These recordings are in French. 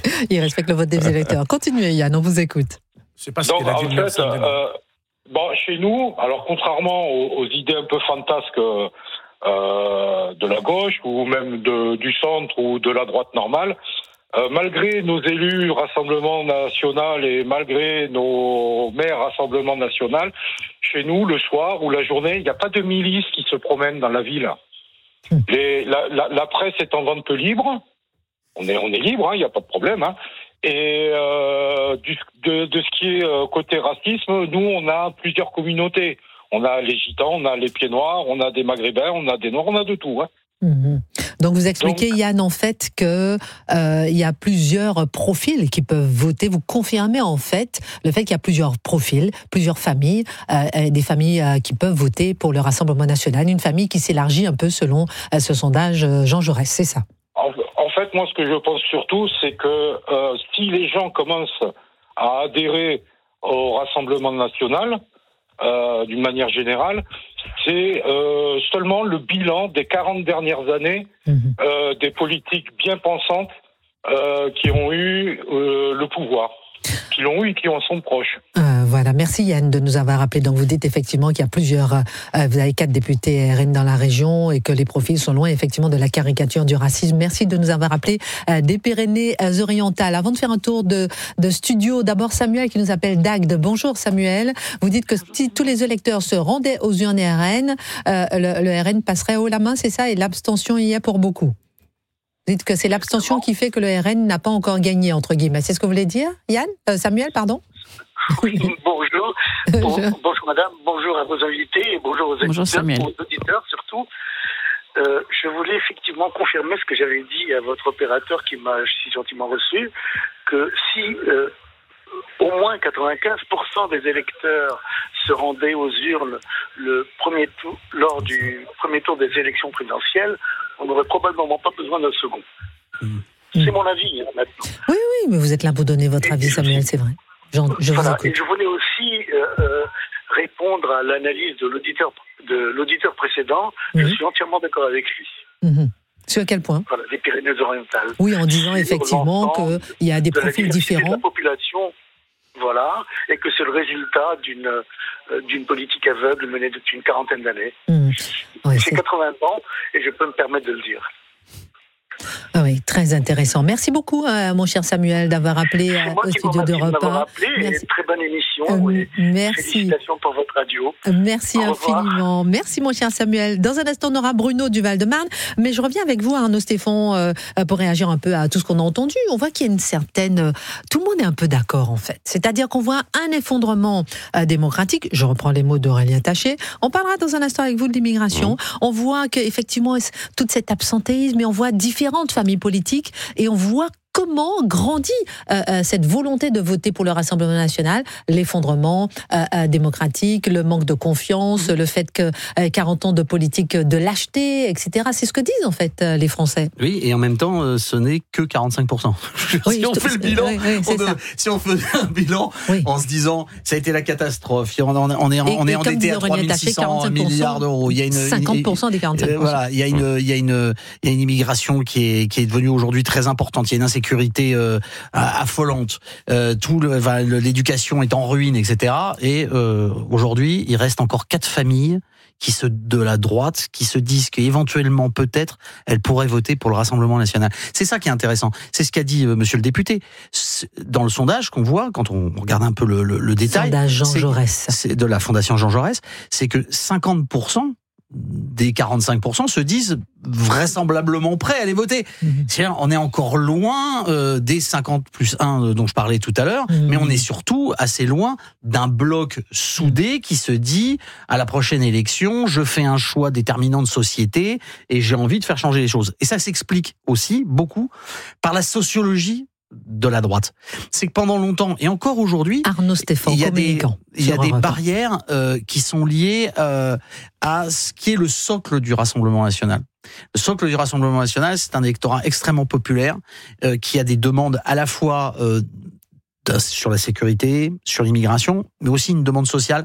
Il respecte le vote des électeurs. Continuez, Yann, on vous écoute. Je sais pas ce Donc, qu'elle a dit. en fait, chez nous, alors contrairement aux idées un peu fantasques de la gauche ou même du centre ou de la droite normale, malgré nos élus Rassemblement National et malgré nos maires Rassemblement National, chez nous, le soir ou la journée, il n'y a pas de milices qui se promènent dans la ville. La presse est en vente libre. On est libre, il n'y a pas de problème. Et de ce qui est côté racisme, nous, on a plusieurs communautés. On a les Gitans, on a les Pieds Noirs, on a des Maghrébins, on a des Noirs, on a de tout. Donc vous expliquez, Yann, en fait, que il y a plusieurs profils qui peuvent voter. Vous confirmez en fait le fait qu'il y a plusieurs profils, plusieurs familles, des familles qui peuvent voter pour le Rassemblement National. Une famille qui s'élargit un peu selon ce sondage Jean Jaurès, c'est ça? En fait, moi, ce que je pense surtout, c'est que si les gens commencent à adhérer au Rassemblement National, d'une manière générale, c'est seulement le bilan des 40 dernières années des politiques bien pensantes qui ont eu le pouvoir, qui l'ont eu et qui en sont proches. Voilà, merci Yann de nous avoir rappelé. Donc vous dites effectivement qu'il y a plusieurs, vous avez 4 députés RN dans la région et que les profils sont loin effectivement de la caricature du racisme. Merci de nous avoir rappelé des Pyrénées-Orientales. Avant de faire un tour de studio, d'abord Samuel qui nous appelle d'Agde. Bonjour Samuel, vous dites que si tous les électeurs se rendaient aux urnes RN, le RN passerait haut la main, c'est ça, et l'abstention y est pour beaucoup. Vous dites que c'est l'abstention qui fait que le RN n'a pas encore gagné, entre guillemets. C'est ce que vous voulez dire, Yann? Samuel, pardon? Oui, bonjour. Bonjour madame, bonjour à vos invités et bonjour aux auditeurs surtout. Je voulais effectivement confirmer ce que j'avais dit à votre opérateur qui m'a si gentiment reçu, que si au moins 95% des électeurs se rendaient aux urnes lors du premier tour des élections présidentielles, on n'aurait probablement pas besoin d'un second. C'est mon avis maintenant. Oui, mais vous êtes là pour donner votre avis, Samuel, c'est vrai. Je vous écoute. Et je voulais aussi répondre à l'analyse de l'auditeur précédent. Je suis entièrement d'accord avec lui. Sur quel point? Voilà, des Pyrénées-Orientales. Oui, en disant effectivement qu'il y a des profils différents. De la population, voilà, et que c'est le résultat d'une politique aveugle menée depuis une quarantaine d'années. J'ai 80 ans et je peux me permettre de le dire. Oui, très intéressant. Merci beaucoup, mon cher Samuel, d'avoir appelé au studio d'Europe 1. Merci. Très bonne émission. Merci. Félicitations pour votre radio. Merci infiniment. Merci, mon cher Samuel. Dans un instant, on aura Bruno du Val-de-Marne. Mais je reviens avec vous, Arnaud Stéphane, pour réagir un peu à tout ce qu'on a entendu. On voit qu'il y a une certaine... Tout le monde est un peu d'accord, en fait. C'est-à-dire qu'on voit un effondrement démocratique. Je reprends les mots d'Aurélien Taché. On parlera dans un instant avec vous de l'immigration. On voit qu'effectivement, tout cet absentéisme, et on voit différentes familles politiques, et on voit comment grandit cette volonté de voter pour le Rassemblement National, l'effondrement démocratique, le manque de confiance, le fait que 40 ans de politique de lâcheté, etc. C'est ce que disent en fait les Français. Oui, et en même temps, ce n'est que 45%. Si on fait le bilan, si on faisait un bilan en se disant ça a été la catastrophe, on est endetté à 3600 milliards d'euros. Il y a 50% des 45%. Voilà, il y a une immigration qui est devenue aujourd'hui très importante. Il y a une insécurité affolante. L'éducation est en ruine, etc. Et aujourd'hui, il reste encore 4 familles de la droite qui se disent qu'éventuellement, peut-être, elles pourraient voter pour le Rassemblement National. C'est ça qui est intéressant. C'est ce qu'a dit monsieur le député. Dans le sondage qu'on voit, quand on regarde un peu le détail, sondage Jean Jaurès. C'est de la Fondation Jean Jaurès, c'est que 50% des 45% se disent vraisemblablement prêts à aller voter. C'est-à-dire, on est encore loin des 50 plus 1 dont je parlais tout à l'heure, mais on est surtout assez loin d'un bloc soudé qui se dit, à la prochaine élection, je fais un choix déterminant de société et j'ai envie de faire changer les choses. Et ça s'explique aussi beaucoup par la sociologie de la droite. C'est que pendant longtemps, et encore aujourd'hui, Arnaud Stéphane, il y a des barrières qui sont liées à ce qui est le socle du Rassemblement National. Le socle du Rassemblement National, c'est un électorat extrêmement populaire qui a des demandes à la fois sur la sécurité, sur l'immigration, mais aussi une demande sociale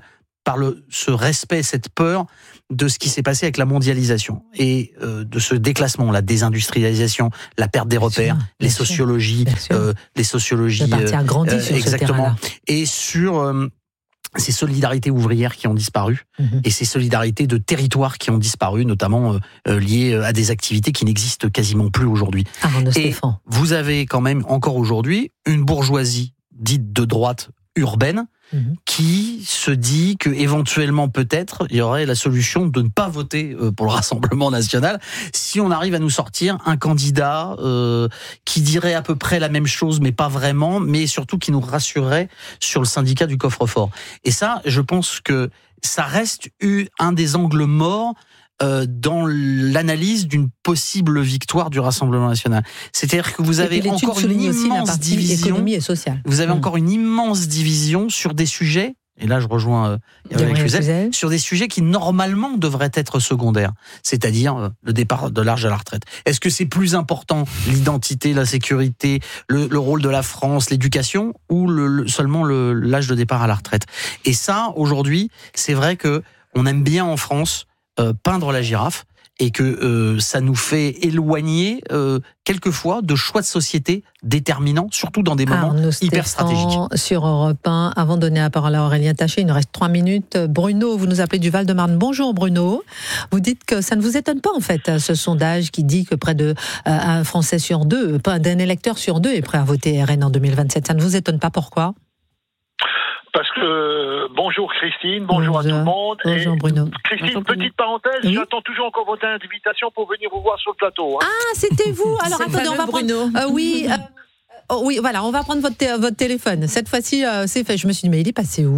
par ce respect, cette peur de ce qui s'est passé avec la mondialisation et de ce déclassement, la désindustrialisation, la perte des repères, les sociologies, Le parti a grandi sur exactement, ce terrain-là. et sur ces solidarités ouvrières qui ont disparu et ces solidarités de territoire qui ont disparu, notamment liées à des activités qui n'existent quasiment plus aujourd'hui. Et vous avez quand même encore aujourd'hui une bourgeoisie dite de droite urbaine qui se dit que éventuellement peut-être il y aurait la solution de ne pas voter pour le Rassemblement national si on arrive à nous sortir un candidat qui dirait à peu près la même chose mais pas vraiment, mais surtout qui nous rassurerait sur le syndicat du coffre-fort. Et ça, je pense que ça reste un des angles morts dans l'analyse d'une possible victoire du Rassemblement national. C'est-à-dire que vous avez encore une immense division. Vous avez encore une immense division sur des sujets. Et là, je rejoins Gabriel Cluzel, sur des sujets qui normalement devraient être secondaires, c'est-à-dire le départ de l'âge à la retraite. Est-ce que c'est plus important l'identité, la sécurité, le rôle de la France, l'éducation, ou seulement l'âge de départ à la retraite? Et ça, aujourd'hui, c'est vrai que on aime bien en France peindre la girafe, et que ça nous fait éloigner quelquefois de choix de société déterminants, surtout dans des moments hyper stratégiques. Sur Europe 1, avant de donner la parole à Aurélien Taché, il nous reste 3 minutes. Bruno, vous nous appelez du Val-de-Marne. Bonjour Bruno. Vous dites que ça ne vous étonne pas en fait, ce sondage qui dit que près de un Français sur deux, d'un électeur sur deux est prêt à voter RN en 2027. Ça ne vous étonne pas, pourquoi ? Parce que, bonjour Christine, bonjour à tout le monde. Bonjour Bruno. Christine, bonjour, petite parenthèse, j'attends toujours encore votre invitation pour venir vous voir sur le plateau. Hein. Ah, c'était vous. Alors attendez, on va Bruno. prendre... oui, voilà, on va prendre votre téléphone. Cette fois-ci, c'est fait. Je me suis dit, mais il est passé où ?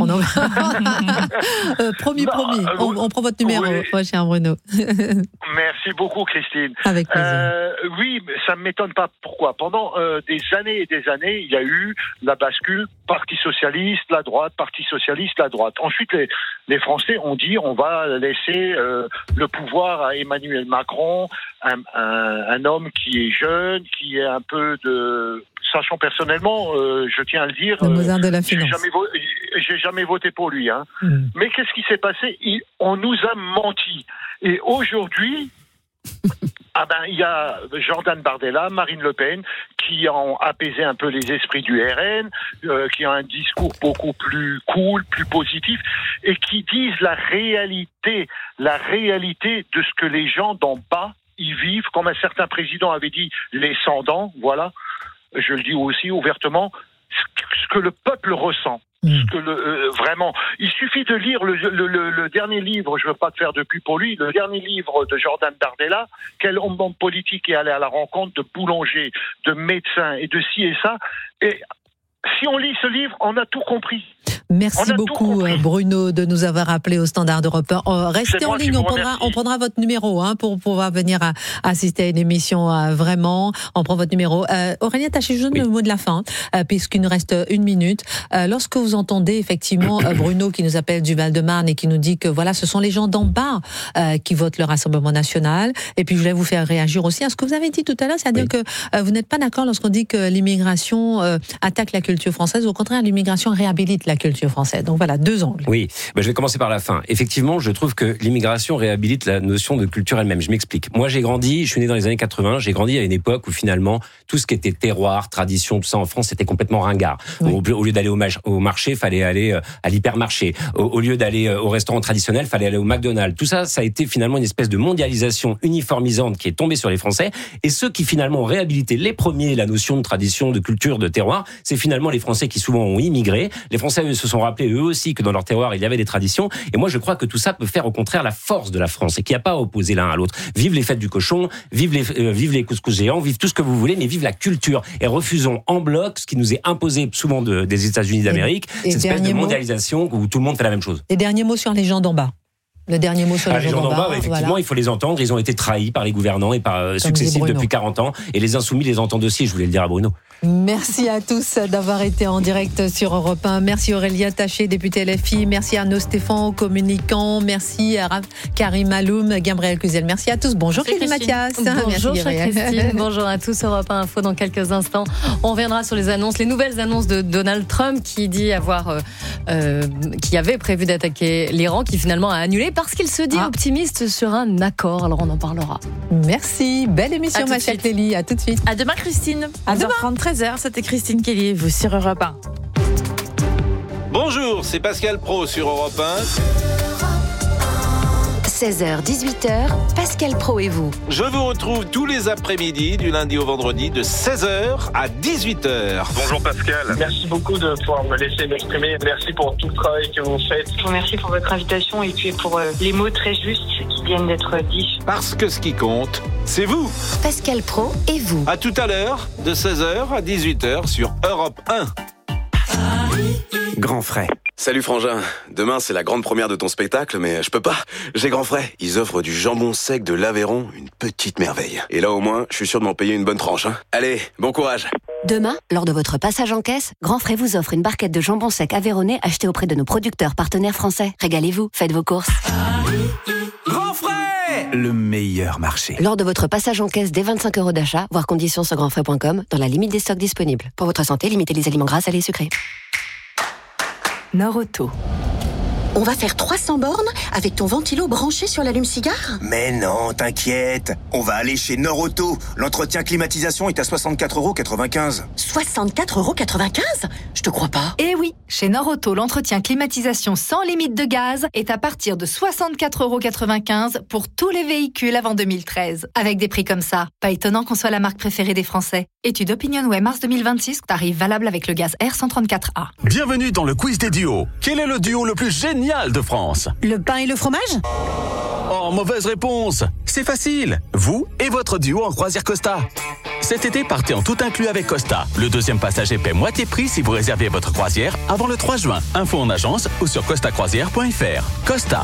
Promis. On prend votre numéro, cher Bruno. Merci beaucoup, Christine. Avec plaisir. Oui, mais ça ne m'étonne pas. Pourquoi ? Pendant des années et des années, il y a eu la bascule Parti socialiste, la droite, Parti socialiste, la droite. Ensuite, les Français ont dit, on va laisser le pouvoir à Emmanuel Macron, un homme qui est jeune, qui est un peu de... Sachant personnellement, je tiens à le dire, le Mozart de la finance. J'ai jamais voté pour lui. Hein. Mais qu'est-ce qui s'est passé ? On nous a menti. Et aujourd'hui, il y a Jordan Bardella, Marine Le Pen, qui ont apaisé un peu les esprits du RN, qui ont un discours beaucoup plus cool, plus positif, et qui disent la réalité de ce que les gens d'en bas y vivent, comme un certain président avait dit, les sans-dents, voilà. Je le dis aussi ouvertement, ce que le peuple ressent. Ce que vraiment, il suffit de lire le dernier livre, je veux pas te faire de pub pour lui, le dernier livre de Jordan Bardella, quel homme politique est allé à la rencontre de boulangers, de médecins et de ci et ça. Et si on lit ce livre, on a tout compris. Merci beaucoup Bruno de nous avoir appelé au Standard d'Europe 1. Restez en ligne, on prendra votre numéro pour pouvoir venir assister à une émission vraiment. On prend votre numéro. Aurélien Taché, je donne le mot de la fin, puisqu'il nous reste 1 minute. Lorsque vous entendez effectivement Bruno qui nous appelle du Val-de-Marne et qui nous dit que voilà, ce sont les gens d'en bas qui votent le Rassemblement national. Et puis je voulais vous faire réagir aussi à ce que vous avez dit tout à l'heure, c'est-à-dire que vous n'êtes pas d'accord lorsqu'on dit que l'immigration attaque la culture française. Au contraire, l'immigration réhabilite la culture française. Donc voilà, 2 angles. Oui, je vais commencer par la fin. Effectivement, je trouve que l'immigration réhabilite la notion de culture elle-même. Je m'explique. Moi, je suis né dans les années 80, j'ai grandi à une époque où finalement, tout ce qui était terroir, tradition, tout ça en France, c'était complètement ringard. Oui. Au lieu d'aller au marché, fallait aller à l'hypermarché. Au lieu d'aller au restaurant traditionnel, fallait aller au McDonald's. Tout ça, ça a été finalement une espèce de mondialisation uniformisante qui est tombée sur les Français. Et ceux qui finalement ont réhabilité les premiers la notion de tradition, de culture, de terroir, c'est finalement les Français qui souvent ont immigré. Les Français se sont rappelés eux aussi que dans leur terroir il y avait des traditions. Et moi je crois que tout ça peut faire au contraire la force de la France et qu'il n'y a pas à opposer l'un à l'autre. Vive les fêtes du cochon, vive les couscous géants, vive tout ce que vous voulez, mais vive la culture. Et refusons en bloc ce qui nous est imposé souvent des États-Unis d'Amérique, cette espèce de mondialisation où tout le monde fait la même chose. Et dernier mot sur les gens d'en bas. Le dernier mot sur les gens d'en bas. Effectivement, voilà. il faut les entendre. Ils ont été trahis par les gouvernants et par successifs depuis 40 ans. Et les insoumis les entendent aussi, je voulais le dire à Bruno. Merci à tous d'avoir été en direct sur Europe 1. Merci Aurélien Taché, député LFI. Merci Arnaud Stéphane, communicant. Merci à Karim Aloum, Gabriel Cluzel. Merci à tous. Bonjour Clélie Mathias. Bonjour Christine. Bonjour à tous. Europe 1 Info dans quelques instants. On reviendra sur les nouvelles annonces de Donald Trump qui dit qui avait prévu d'attaquer l'Iran, qui finalement a annulé parce qu'il se dit optimiste sur un accord. Alors on en parlera. Merci. Belle émission ma chère Clélie. À tout de suite. À demain Christine. À demain. 13h, c'était Christine Kelly, vous sur Europe 1. Bonjour, c'est Pascal Pro sur Europe 1. 16h, 18h, Pascal Pro et vous. Je vous retrouve tous les après-midi, du lundi au vendredi, de 16h à 18h. Bonjour Pascal. Merci beaucoup de pouvoir me laisser m'exprimer. Merci pour tout le travail que vous faites. Je vous remercie pour votre invitation et puis pour les mots très justes qui viennent d'être dits. Parce que ce qui compte, c'est vous. Pascal Pro et vous. À tout à l'heure, de 16h à 18h sur Europe 1. Grand frais. Salut Frangin, demain c'est la grande première de ton spectacle, mais je peux pas, j'ai Grand frais. Ils offrent du jambon sec de l'Aveyron, une petite merveille. Et là au moins, je suis sûr de m'en payer une bonne tranche. Allez, bon courage. Demain, lors de votre passage en caisse, Grand Frais vous offre une barquette de jambon sec aveyronnais achetée auprès de nos producteurs partenaires français. Régalez-vous, faites vos courses. Grand frais, le meilleur marché. Lors de votre passage en caisse dès 25 € d'achat, voir conditions sur grandfrais.com, dans la limite des stocks disponibles. Pour votre santé, limitez les aliments gras, salés et sucrés. Nord-Auto. On va faire 300 bornes avec ton ventilo branché sur l'allume-cigare ? Mais non, t'inquiète. On va aller chez Nord-Auto. L'entretien climatisation est à 64,95 €. 64,95 €? Je te crois pas. Eh oui, chez Nord-Auto, l'entretien climatisation sans limite de gaz est à partir de 64,95 € pour tous les véhicules avant 2013. Avec des prix comme ça, pas étonnant qu'on soit la marque préférée des Français. Étude OpinionWay mars 2026, tarif valable avec le gaz R134A. Bienvenue dans le quiz des duos. Quel est le duo le plus génial de France? Le pain et le fromage? Oh, mauvaise réponse. C'est facile. Vous et votre duo en croisière Costa. Cet été, partez en tout inclus avec Costa. Le deuxième passager paie moitié prix si vous réservez votre croisière avant le 3 juin. Info en agence ou sur costacroisière.fr. Costa.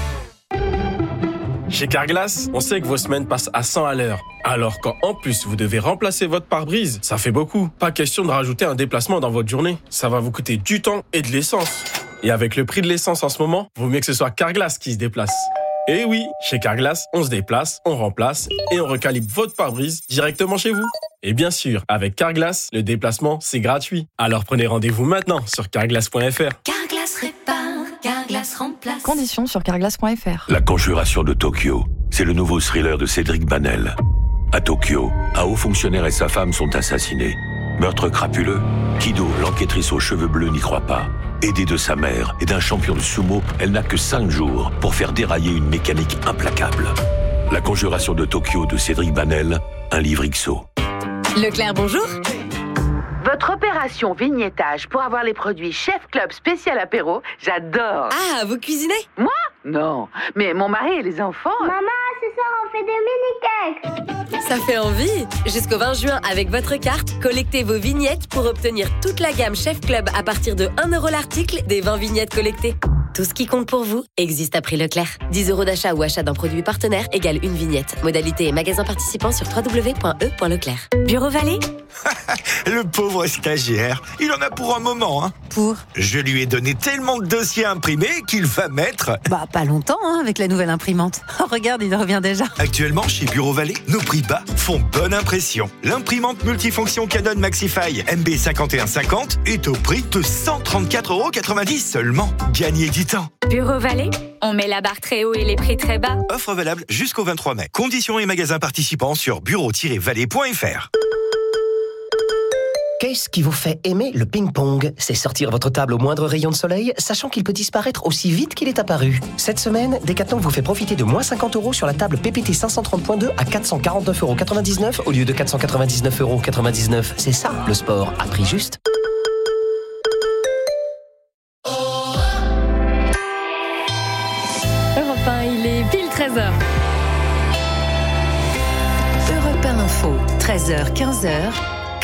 Chez Carglass, on sait que vos semaines passent à 100 à l'heure. Alors quand en plus vous devez remplacer votre pare-brise, ça fait beaucoup. Pas question de rajouter un déplacement dans votre journée. Ça va vous coûter du temps et de l'essence. Et avec le prix de l'essence en ce moment, vaut mieux que ce soit Carglass qui se déplace. Et oui, chez Carglass, on se déplace, on remplace et on recalibre votre pare-brise directement chez vous. Et bien sûr, avec Carglass, le déplacement, c'est gratuit. Alors prenez rendez-vous maintenant sur carglass.fr. Carglass répare, Carglass remplace. Conditions sur carglass.fr. La Conjuration de Tokyo, c'est le nouveau thriller de Cédric Banel. À Tokyo, un haut fonctionnaire et sa femme sont assassinés. Meurtre crapuleux, Kido, l'enquêtrice aux cheveux bleus, n'y croit pas. Aidée de sa mère et d'un champion de sumo, elle n'a que 5 jours pour faire dérailler une mécanique implacable. La Conjuration de Tokyo de Cédric Banel, un livre XO. Leclerc, bonjour. Votre opération vignettage pour avoir les produits Chef Club spécial apéro, j'adore. Ah, vous cuisinez? Moi? Non, mais mon mari et les enfants... Maman, ce soir on fait des mini-cakes. Ça fait envie. Jusqu'au 20 juin, avec votre carte, collectez vos vignettes pour obtenir toute la gamme Chef Club à partir de 1 € l'article des 20 vignettes collectées. Tout ce qui compte pour vous existe à prix Leclerc. 10 € d'achat ou achat d'un produit partenaire égale une vignette. Modalité et magasin participant sur www.e.leclerc. Bureau Vallée? Le pauvre stagiaire, il en a pour un moment. Pour? Je lui ai donné tellement de dossiers à imprimer qu'il va mettre... Pas longtemps avec la nouvelle imprimante. Oh, regarde, il revient déjà. Actuellement, chez Bureau Vallée, nos prix bas font bonne impression. L'imprimante multifonction Canon Maxify MB5150 est au prix de 134,90 € seulement. Gagnez du temps. Bureau Vallée, on met la barre très haut et les prix très bas. Offre valable jusqu'au 23 mai. Conditions et magasins participants sur bureau-vallée.fr. Qu'est-ce qui vous fait aimer le ping-pong? C'est sortir votre table au moindre rayon de soleil, sachant qu'il peut disparaître aussi vite qu'il est apparu. Cette semaine, Decathlon vous fait profiter de moins 50 € sur la table PPT 530.2 à 449,99 € au lieu de 499,99 €. C'est ça, le sport à prix juste. Europe 1, il est pile 13h. Europe 1 Info, 13h, 15h.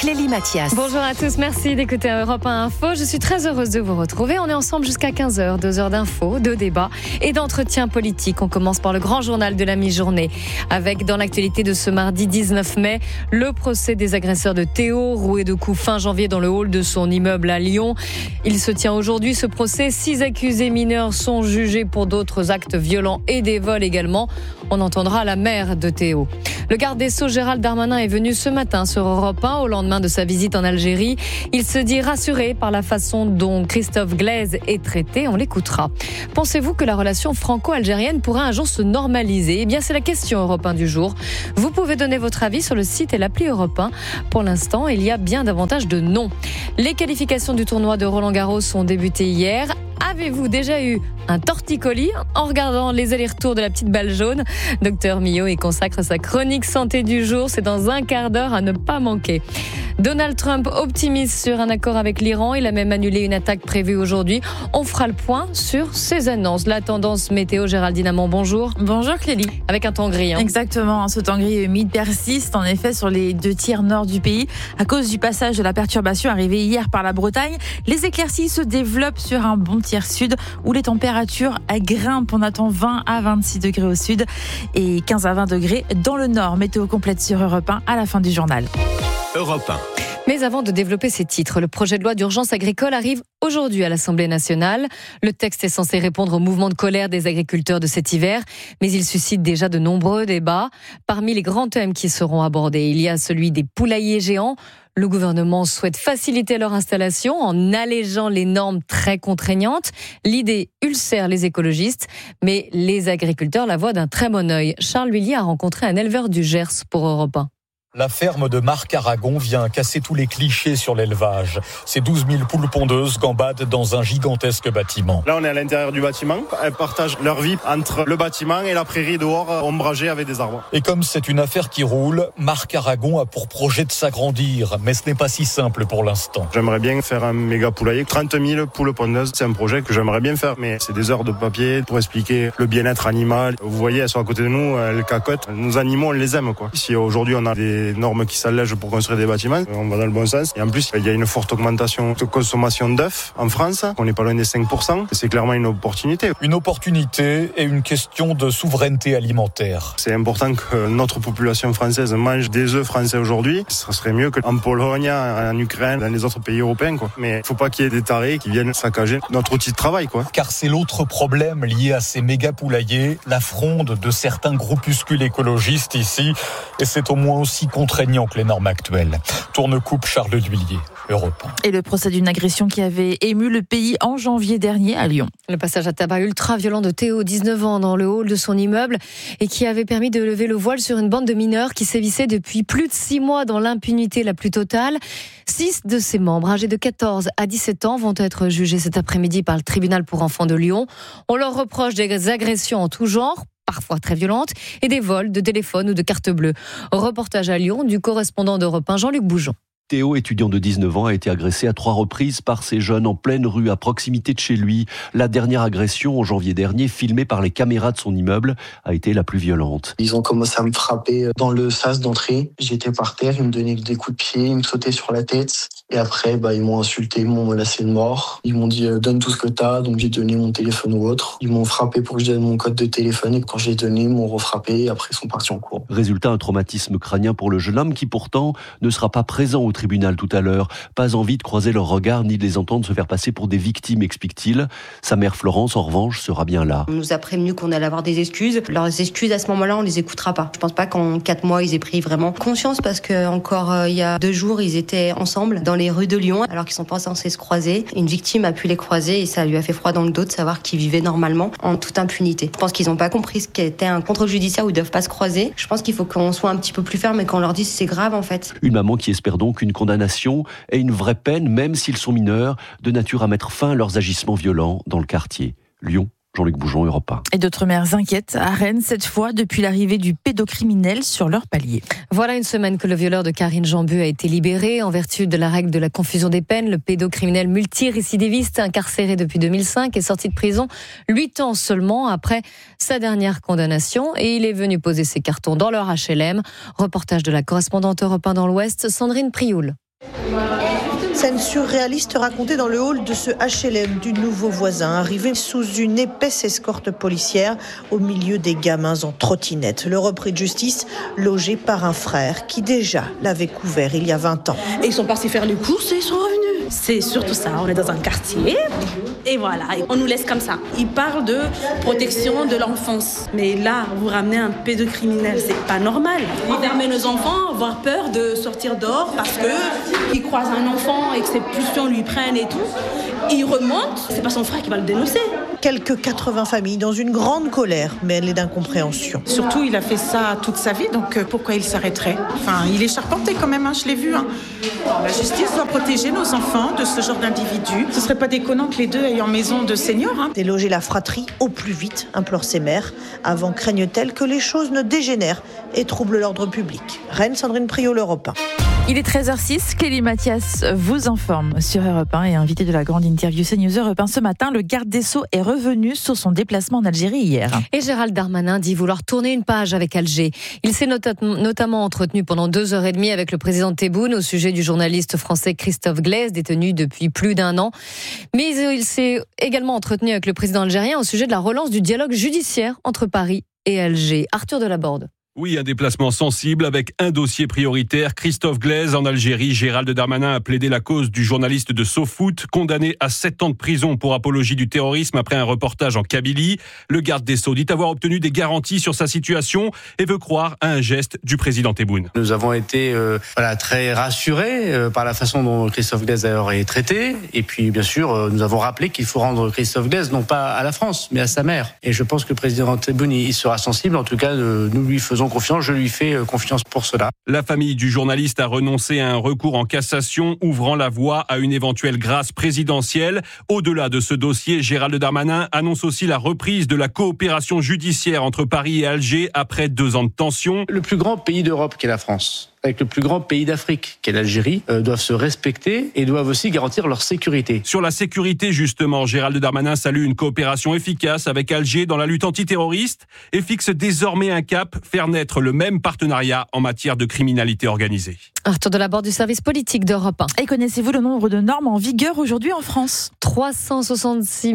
Clélie Mathias. Bonjour à tous, merci d'écouter Europe 1 Info. Je suis très heureuse de vous retrouver. On est ensemble jusqu'à 15h, 2 heures d'infos, de débats et d'entretiens politiques. On commence par le grand journal de la mi-journée avec, dans l'actualité de ce mardi 19 mai, le procès des agresseurs de Théo, roué de coups fin janvier dans le hall de son immeuble à Lyon. Il se tient aujourd'hui, ce procès. 6 accusés mineurs sont jugés pour d'autres actes violents et des vols également. On entendra la mère de Théo. Le garde des Sceaux Gérald Darmanin est venu ce matin sur Europe 1 au lendemain de sa visite en Algérie. Il se dit rassuré par la façon dont Christophe Glaise est traité. On l'écoutera. Pensez-vous que la relation franco-algérienne pourrait un jour se normaliser ? Eh bien, c'est la question Europe 1 du jour. Vous pouvez donner votre avis sur le site et l'appli Europe 1. Pour l'instant, il y a bien davantage de non. Les qualifications du tournoi de Roland-Garros ont débuté hier. Avez-vous déjà eu un torticolis en regardant les allers-retours de la petite balle jaune ? Docteur Millot y consacre sa chronique santé du jour. C'est dans un quart d'heure à ne pas manquer. Donald Trump optimiste sur un accord avec l'Iran. Il a même annulé une attaque prévue aujourd'hui. On fera le point sur ces annonces. La tendance météo, Géraldine Amand, bonjour. Bonjour Clélie. Avec un temps gris. Exactement, ce temps gris humide persiste en effet sur les 2 tiers nord du pays à cause du passage de la perturbation arrivée hier par la Bretagne. Les éclaircies se développent sur un bon tiers sud où les températures grimpent. On attend 20 à 26 degrés au sud et 15 à 20 degrés dans le nord. Météo complète sur Europe 1 à la fin du journal. Europe 1. Mais avant de développer ces titres, le projet de loi d'urgence agricole arrive aujourd'hui à l'Assemblée nationale. Le texte est censé répondre au mouvement de colère des agriculteurs de cet hiver, mais il suscite déjà de nombreux débats. Parmi les grands thèmes qui seront abordés, il y a celui des poulaillers géants. Le gouvernement souhaite faciliter leur installation en allégeant les normes très contraignantes. L'idée ulcère les écologistes, mais les agriculteurs la voient d'un très bon œil. Charles Lhuillier a rencontré un éleveur du Gers pour Europe 1. La ferme de Marc Aragon vient casser tous les clichés sur l'élevage. Ces 12 000 poules pondeuses gambadent dans un gigantesque bâtiment. Là, on est à l'intérieur du bâtiment. Elles partagent leur vie entre le bâtiment et la prairie dehors, ombragée avec des arbres. Et comme c'est une affaire qui roule, Marc Aragon a pour projet de s'agrandir. Mais ce n'est pas si simple pour l'instant. J'aimerais bien faire un méga poulailler. 30 000 poules pondeuses, c'est un projet que j'aimerais bien faire. Mais c'est des heures de papier pour expliquer le bien-être animal. Vous voyez, elles sont à côté de nous, elles cacotent. Nos animaux, on les aime, quoi. Si aujourd'hui, on a des normes qui s'allègent pour construire des bâtiments, on va dans le bon sens. Et en plus, il y a une forte augmentation de consommation d'œufs en France. On n'est pas loin des 5%. C'est clairement une opportunité. Une opportunité et une question de souveraineté alimentaire. C'est important que notre population française mange des œufs français aujourd'hui. Ce serait mieux qu'en Pologne, en Ukraine, dans les autres pays européens, quoi. Mais il ne faut pas qu'il y ait des tarés qui viennent saccager notre outil de travail, quoi. Car c'est l'autre problème lié à ces méga poulaillers, la fronde de certains groupuscules écologistes ici. Et c'est au moins aussi contraignant que les normes actuelles. Tourne-coupe Charles Lhuillier, Europe 1. Et le procès d'une agression qui avait ému le pays en janvier dernier à Lyon. Le passage à tabac ultra violent de Théo, 19 ans, dans le hall de son immeuble et qui avait permis de lever le voile sur une bande de mineurs qui sévissait depuis plus de 6 mois dans l'impunité la plus totale. 6 de ses membres, âgés de 14 à 17 ans, vont être jugés cet après-midi par le tribunal pour enfants de Lyon. On leur reproche des agressions en tout genre, parfois très violentes, et des vols de téléphones ou de cartes bleues. Reportage à Lyon du correspondant d'Europe 1, Jean-Luc Boujon. Théo, étudiant de 19 ans, a été agressé à 3 reprises par ces jeunes en pleine rue à proximité de chez lui. La dernière agression, en janvier dernier, filmée par les caméras de son immeuble, a été la plus violente. Ils ont commencé à me frapper dans le sas d'entrée. J'étais par terre, ils me donnaient des coups de pied, ils me sautaient sur la tête. Et après, ils m'ont insulté, ils m'ont menacé de mort. Ils m'ont dit « donne tout ce que t'as », donc j'ai donné mon téléphone ou autre. Ils m'ont frappé pour que je donne mon code de téléphone et quand j'ai donné, ils m'ont refrappé et après ils sont partis en cours. Résultat, un traumatisme crânien pour le jeune homme qui pourtant ne sera pas présent au tribunal tout à l'heure. Pas envie de croiser leurs regards ni de les entendre se faire passer pour des victimes, explique-t-il. Sa mère Florence, en revanche, sera bien là. On nous a prévenu qu'on allait avoir des excuses. Leurs excuses, à ce moment-là, on les écoutera pas. Je pense pas qu'en 4 mois, ils aient pris vraiment conscience parce que encore il y a 2 jours, ils étaient ensemble dans les rues de Lyon alors qu'ils sont pas censés se croiser. Une victime a pu les croiser et ça lui a fait froid dans le dos de savoir qu'ils vivaient normalement en toute impunité. Je pense qu'ils ont pas compris ce qu'était un contrôle judiciaire où ils doivent pas se croiser. Je pense qu'il faut qu'on soit un petit peu plus ferme et qu'on leur dise c'est grave en fait. Une maman qui espère donc une condamnation et une vraie peine, même s'ils sont mineurs, de nature à mettre fin à leurs agissements violents dans le quartier. Lyon, Jean-Luc Boujon, Europe 1. Et d'autres mères inquiètes à Rennes, cette fois depuis l'arrivée du pédocriminel sur leur palier. Voilà une semaine que le violeur de Karine Jeanbu a été libéré. En vertu de la règle de la confusion des peines, le pédocriminel multirécidiviste incarcéré depuis 2005 est sorti de prison 8 ans seulement après sa dernière condamnation. Et il est venu poser ses cartons dans leur HLM. Reportage de la correspondante Europe 1 dans l'Ouest, Sandrine Prioul. Scène surréaliste racontée dans le hall de ce HLM du nouveau voisin, arrivé sous une épaisse escorte policière au milieu des gamins en trottinette. Le repris de justice logé par un frère qui déjà l'avait couvert il y a 20 ans. Et ils sont partis faire les courses et ils sont revenus. C'est surtout ça, on est dans un quartier et voilà, on nous laisse comme ça. Ils parlent de protection de l'enfance. Mais là, vous ramenez un pédocriminel, c'est pas normal. Ils permettent nos enfants avoir peur de sortir dehors parce qu'ils croisent un enfant et que ses pulsions lui prennent et tout. Il remonte, c'est pas son frère qui va le dénoncer. Quelques 80 familles dans une grande colère, mêlée d'incompréhension. Surtout, il a fait ça toute sa vie, donc pourquoi il s'arrêterait ? Enfin, il est charpenté quand même, je l'ai vu. La justice doit protéger nos enfants de ce genre d'individus. Ce serait pas déconnant que les deux aillent en maison de seniors. Déloger la fratrie au plus vite, implore ses mères. Avant, craignent-elles que les choses ne dégénèrent et troublent l'ordre public. Rennes, Sandrine Priot, l'Europe 1. Il est 13h06, Clélie Mathias vous informe sur Europe 1 et invité de la grande interview CNews Europe 1 ce matin. Le garde des Sceaux est revenu sur son déplacement en Algérie hier. Et Gérald Darmanin dit vouloir tourner une page avec Alger. Il s'est notamment entretenu pendant 2h30 avec le président Tebboune au sujet du journaliste français Christophe Glaise, détenu depuis plus d'1 an. Mais il s'est également entretenu avec le président algérien au sujet de la relance du dialogue judiciaire entre Paris et Alger. Arthur Delaborde. Oui, un déplacement sensible avec un dossier prioritaire. Christophe Glaise en Algérie. Gérald Darmanin a plaidé la cause du journaliste de SoFoot, condamné à 7 ans de prison pour apologie du terrorisme après un reportage en Kabylie. Le garde des Sceaux dit avoir obtenu des garanties sur sa situation et veut croire à un geste du président Tebboune. Nous avons été très rassurés par la façon dont Christophe Glaise est traité. Et puis, bien sûr, nous avons rappelé qu'il faut rendre Christophe Glaise non pas à la France, mais à sa mère. Et je pense que le président Tebboune y sera sensible. En tout cas, nous lui faisons confiance, je lui fais confiance pour cela. La famille du journaliste a renoncé à un recours en cassation, ouvrant la voie à une éventuelle grâce présidentielle. Au-delà de ce dossier, Gérald Darmanin annonce aussi la reprise de la coopération judiciaire entre Paris et Alger après 2 ans de tension. Le plus grand pays d'Europe qu'est la France, avec le plus grand pays d'Afrique, qu'est l'Algérie, doivent se respecter et doivent aussi garantir leur sécurité. Sur la sécurité, justement, Gérald Darmanin salue une coopération efficace avec Alger dans la lutte antiterroriste et fixe désormais un cap, faire naître le même partenariat en matière de criminalité organisée. Arthur Delaborde du service politique d'Europe 1. Et connaissez-vous le nombre de normes en vigueur aujourd'hui en France ? 366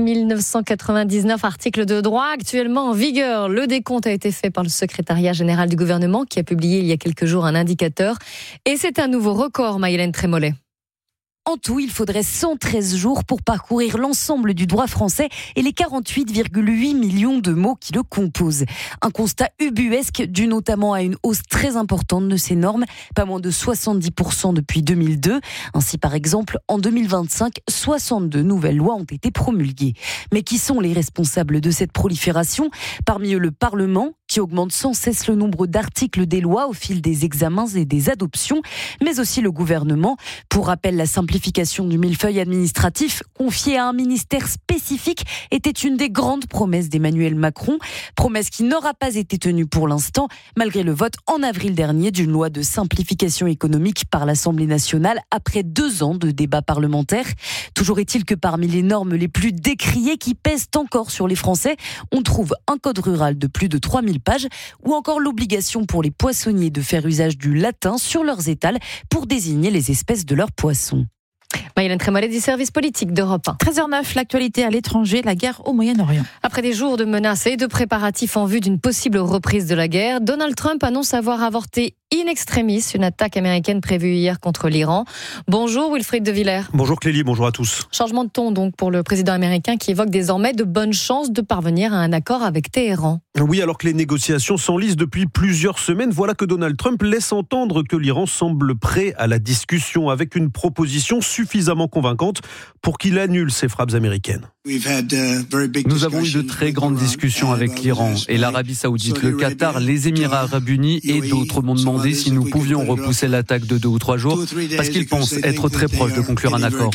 999 articles de droit actuellement en vigueur. Le décompte a été fait par le secrétariat général du gouvernement qui a publié il y a quelques jours un indicateur. Et c'est un nouveau record, Maïlène Trémollet. En tout, il faudrait 113 jours pour parcourir l'ensemble du droit français et les 48,8 millions de mots qui le composent. Un constat ubuesque dû notamment à une hausse très importante de ces normes, pas moins de 70% depuis 2002. Ainsi, par exemple, en 2025, 62 nouvelles lois ont été promulguées. Mais qui sont les responsables de cette prolifération ? Parmi eux, le Parlement, qui augmente sans cesse le nombre d'articles des lois au fil des examens et des adoptions, mais aussi le gouvernement. Pour rappel, la simplification du millefeuille administratif confié à un ministère spécifique était une des grandes promesses d'Emmanuel Macron, promesse qui n'aura pas été tenue pour l'instant, malgré le vote en avril dernier d'une loi de simplification économique par l'Assemblée nationale après 2 ans de débats parlementaires. Toujours est-il que parmi les normes les plus décriées qui pèsent encore sur les Français, on trouve un code rural de plus de 3000 pages ou encore l'obligation pour les poissonniers de faire usage du latin sur leurs étals pour désigner les espèces de leurs poissons. Maïlène Trémollet du service politique d'Europe 1. 13h09, l'actualité à l'étranger, la guerre au Moyen-Orient. Après des jours de menaces et de préparatifs en vue d'une possible reprise de la guerre, Donald Trump annonce avoir avorté in extremis une attaque américaine prévue hier contre l'Iran. Bonjour Wilfried de Villers. Bonjour Clélie, bonjour à tous. Changement de ton donc pour le président américain qui évoque désormais de bonnes chances de parvenir à un accord avec Téhéran. Oui, alors que les négociations s'enlisent depuis plusieurs semaines, voilà que Donald Trump laisse entendre que l'Iran semble prêt à la discussion avec une proposition suffisamment convaincante pour qu'il annule ses frappes américaines. Nous avons eu de très grandes discussions avec l'Iran et l'Arabie Saoudite, le Qatar, les Émirats Arabes Unis et d'autres m'ont demandé si nous pouvions repousser l'attaque de 2 ou 3 jours parce qu'ils pensent être très proches de conclure un accord.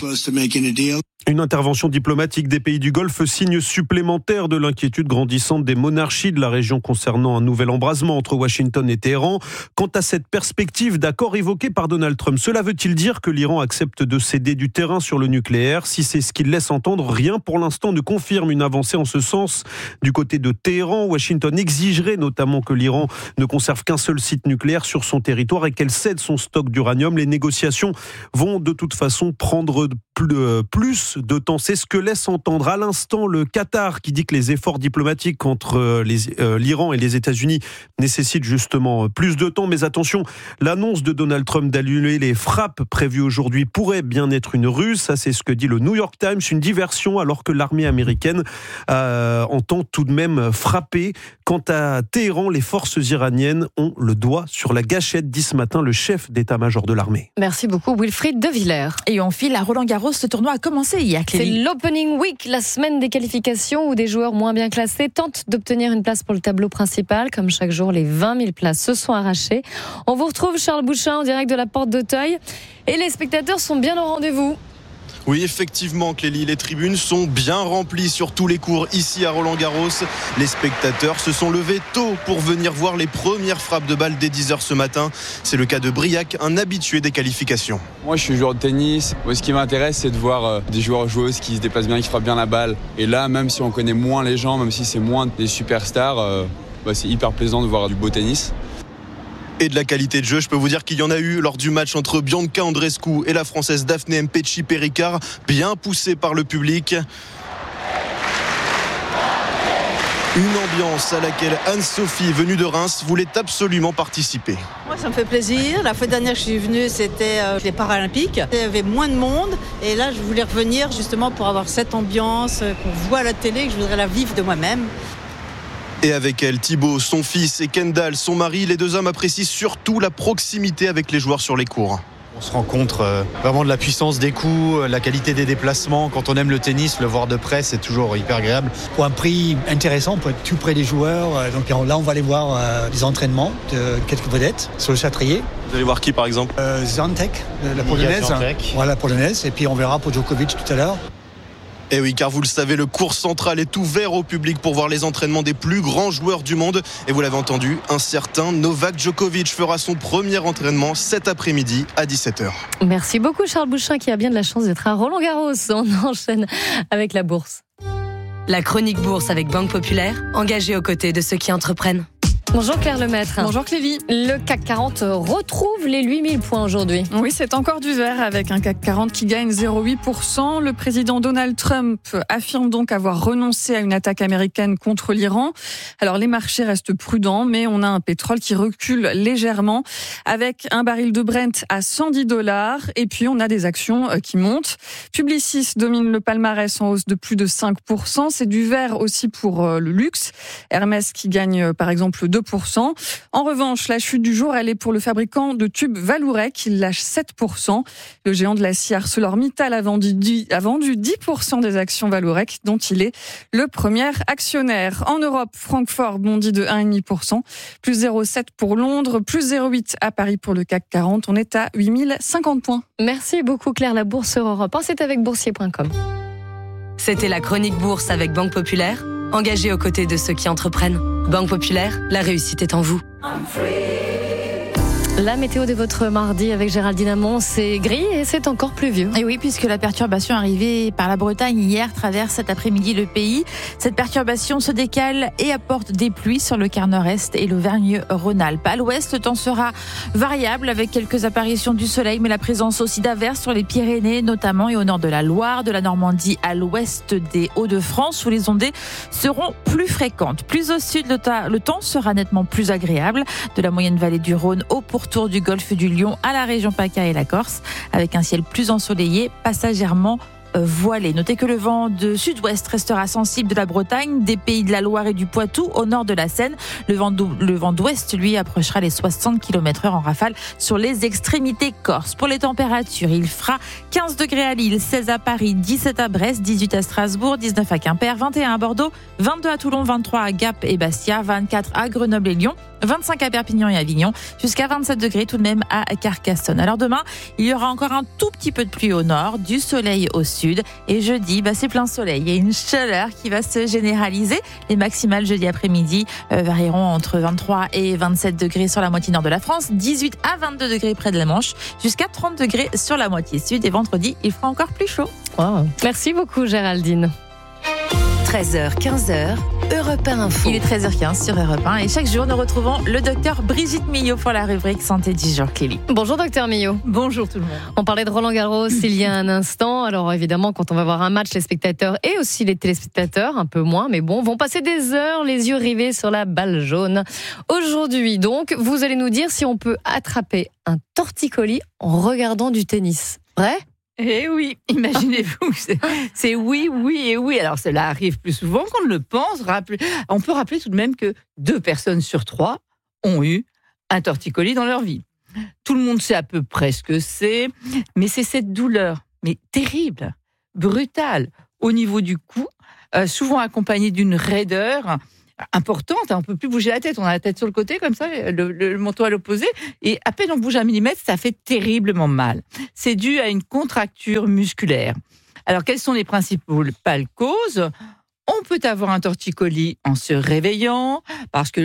Une intervention diplomatique des pays du Golfe, signe supplémentaire de l'inquiétude grandissante des monarchies de la région concernant un nouvel embrasement entre Washington et Téhéran. Quant à cette perspective d'accord évoquée par Donald Trump, cela veut-il dire que l'Iran accepte de céder du terrain sur le nucléaire ? Si c'est ce qu'il laisse entendre, rien pour l'instant ne confirme une avancée en ce sens. Du côté de Téhéran, Washington exigerait notamment que l'Iran ne conserve qu'un seul site nucléaire sur son territoire et qu'elle cède son stock d'uranium. Les négociations vont de toute façon prendre plus de temps. C'est ce que laisse entendre à l'instant le Qatar, qui dit que les efforts diplomatiques entre l'Iran et les États-Unis nécessitent justement plus de temps. Mais attention, l'annonce de Donald Trump d'annuler les frappes prévues aujourd'hui pourrait bien être une ruse. Ça, c'est ce que dit le New York Times, une diversion alors que l'armée américaine entend tout de même frapper. Quant à Téhéran, les forces iraniennes ont le doigt sur la gâchette, dit ce matin le chef d'état-major de l'armée. Merci beaucoup Wilfried de Villers. Et on file à Roland-Garros, ce tournoi a commencé hier. C'est l'opening week, la semaine des qualifications où des joueurs moins bien classés tentent d'obtenir une place pour le tableau principal. Comme chaque jour, les 20 000 places se sont arrachées. On vous retrouve Charles Bouchin en direct de la Porte d'Auteuil et les spectateurs sont bien au rendez-vous. Oui, effectivement, Clélie, les tribunes sont bien remplies sur tous les cours ici à Roland-Garros. Les spectateurs se sont levés tôt pour venir voir les premières frappes de balle dès 10h ce matin. C'est le cas de Briac, un habitué des qualifications. Moi, je suis joueur de tennis. Moi, ce qui m'intéresse, c'est de voir des joueurs joueuses qui se déplacent bien, qui frappent bien la balle. Et là, même si on connaît moins les gens, même si c'est moins des superstars, c'est hyper plaisant de voir du beau tennis. Et de la qualité de jeu, je peux vous dire qu'il y en a eu lors du match entre Bianca Andreescu et la Française Daphné Mpetshi-Péricard, bien poussée par le public. Une ambiance à laquelle Anne-Sophie, venue de Reims, voulait absolument participer. Moi, ça me fait plaisir. La fois dernière que je suis venue, c'était les Paralympiques. Il y avait moins de monde. Et là, je voulais revenir justement pour avoir cette ambiance qu'on voit à la télé, que je voudrais la vivre de moi-même. Et avec elle, Thibaut, son fils, et Kendall, son mari, les deux hommes apprécient surtout la proximité avec les joueurs sur les cours. On se rend compte vraiment de la puissance des coups, la qualité des déplacements. Quand on aime le tennis, le voir de près, c'est toujours hyper agréable. Pour un prix intéressant, pour être tout près des joueurs. Donc là, on va aller voir les entraînements de quelques vedettes sur le Châtrier. Vous allez voir qui, par exemple Swiatek, la polonaise. Voilà, la polonaise. Et puis on verra pour Djokovic tout à l'heure. Et oui, car vous le savez, le court central est ouvert au public pour voir les entraînements des plus grands joueurs du monde. Et vous l'avez entendu, un certain Novak Djokovic fera son premier entraînement cet après-midi à 17h. Merci beaucoup Charles Bouchin qui a bien de la chance d'être à Roland-Garros. On enchaîne avec la bourse. La chronique bourse avec Banque Populaire, engagée aux côtés de ceux qui entreprennent. Bonjour Claire Lemaître. Bonjour Clélie. Le CAC 40 retrouve les 8000 points aujourd'hui. Oui, c'est encore du vert avec un CAC 40 qui gagne 0,8%. Le président Donald Trump affirme donc avoir renoncé à une attaque américaine contre l'Iran. Alors les marchés restent prudents, mais on a un pétrole qui recule légèrement avec un baril de Brent à $110 et puis on a des actions qui montent. Publicis domine le palmarès en hausse de plus de 5%. C'est du vert aussi pour le luxe. Hermès qui gagne par exemple 2%. En revanche, la chute du jour, elle est pour le fabricant de tubes Vallourec, il lâche 7%. Le géant de l'acier ArcelorMittal a vendu 10% des actions Vallourec, dont il est le premier actionnaire. En Europe, Francfort bondit de 1,5%, plus 0,7 pour Londres, plus 0,8 à Paris pour le CAC 40. On est à 8050 points. Merci beaucoup Claire, la bourse sur Europe 1, c'est avec boursier.com. C'était la chronique bourse avec Banque Populaire, engagée aux côtés de ceux qui entreprennent. Banque Populaire, la réussite est en vous. La météo de votre mardi avec Géraldine Amont, c'est gris et c'est encore pluvieux. Et oui, puisque la perturbation arrivée par la Bretagne hier traverse cet après-midi le pays. Cette perturbation se décale et apporte des pluies sur le quart nord-est et l'Auvergne-Rhône-Alpes. À l'ouest, le temps sera variable avec quelques apparitions du soleil, mais la présence aussi d'averses sur les Pyrénées notamment et au nord de la Loire, de la Normandie à l'ouest des Hauts-de-France où les ondées seront plus fréquentes. Plus au sud, le temps sera nettement plus agréable, de la moyenne vallée du Rhône au pourtour du golfe du Lion à la région PACA et la Corse, avec un ciel plus ensoleillé, passagèrement voilé. Notez que le vent de sud-ouest restera sensible de la Bretagne, des pays de la Loire et du Poitou au nord de la Seine. Le vent d'ouest, lui, approchera les 60 km/h en rafale sur les extrémités corses. Pour les températures, il fera 15 degrés à Lille, 16 à Paris, 17 à Brest, 18 à Strasbourg, 19 à Quimper, 21 à Bordeaux, 22 à Toulon, 23 à Gap et Bastia, 24 à Grenoble et Lyon, 25 à Perpignan et Avignon, jusqu'à 27 degrés tout de même à Carcassonne. Alors demain, il y aura encore un tout petit peu de pluie au nord, du soleil au sud. Et jeudi, c'est plein soleil. Il y a une chaleur qui va se généraliser. Les maximales jeudi après-midi varieront entre 23 et 27 degrés sur la moitié nord de la France, 18 à 22 degrés près de la Manche, jusqu'à 30 degrés sur la moitié sud. Et vendredi, il fera encore plus chaud. Wow. Merci beaucoup Géraldine. 13h, 15h, Europe 1 Info. Il est 13h15 sur Europe 1 et chaque jour nous retrouvons le docteur Brigitte Millot pour la rubrique Santé du jour, Clélie. Bonjour docteur Millot. Bonjour tout le monde. On parlait de Roland Garros il y a un instant. Alors évidemment, quand on va voir un match, les spectateurs et aussi les téléspectateurs, un peu moins, mais bon, vont passer des heures les yeux rivés sur la balle jaune. Aujourd'hui donc, vous allez nous dire si on peut attraper un torticolis en regardant du tennis. Vrai ? Eh oui, imaginez-vous, c'est oui, oui et oui. Alors cela arrive plus souvent qu'on ne le pense. On peut rappeler tout de même que 2 personnes sur 3 ont eu un torticolis dans leur vie. Tout le monde sait à peu près ce que c'est, mais c'est cette douleur, mais terrible, brutale, au niveau du cou, souvent accompagnée d'une raideur importante. On ne peut plus bouger la tête, on a la tête sur le côté comme ça, le menton à l'opposé, et à peine on bouge 1 millimètre, ça fait terriblement mal. C'est dû à une contracture musculaire. Alors quelles sont les principales causes ? On peut avoir un torticolis en se réveillant, parce que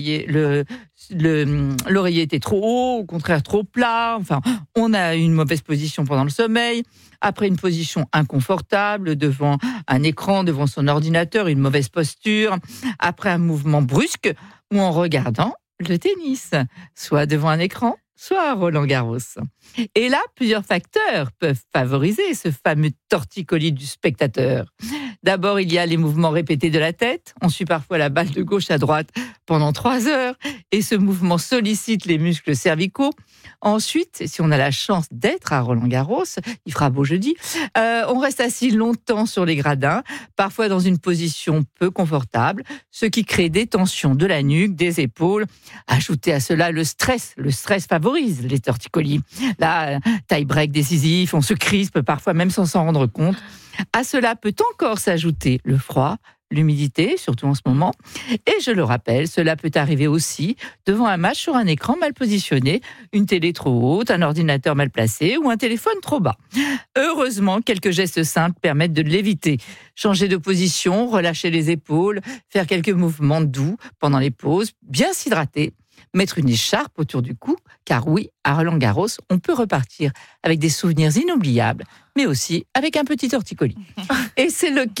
l'oreiller était trop haut, au contraire trop plat, enfin, on a une mauvaise position pendant le sommeil, après une position inconfortable devant un écran, devant son ordinateur, une mauvaise posture, après un mouvement brusque ou en regardant le tennis, soit devant un écran, soit à Roland Garros. Et là, plusieurs facteurs peuvent favoriser ce fameux torticolis du spectateur. D'abord, il y a les mouvements répétés de la tête. On suit parfois la balle de gauche à droite pendant 3 heures et ce mouvement sollicite les muscles cervicaux. Ensuite, si on a la chance d'être à Roland Garros, il fera beau jeudi, on reste assis longtemps sur les gradins, parfois dans une position peu confortable, ce qui crée des tensions de la nuque, des épaules. Ajoutez à cela le stress. Le stress favorise les torticolis. Là, tie-break décisif, on se crispe parfois même sans s'en rendre compte. À cela peut encore s'ajouter le froid, l'humidité, surtout en ce moment. Et je le rappelle, cela peut arriver aussi devant un match sur un écran mal positionné, une télé trop haute, un ordinateur mal placé ou un téléphone trop bas. Heureusement, quelques gestes simples permettent de l'éviter. Changer de position, relâcher les épaules, faire quelques mouvements doux pendant les pauses, bien s'hydrater, mettre une écharpe autour du cou, car oui, à Roland-Garros, on peut repartir avec des souvenirs inoubliables, mais aussi avec un petit torticolis. Si c'est le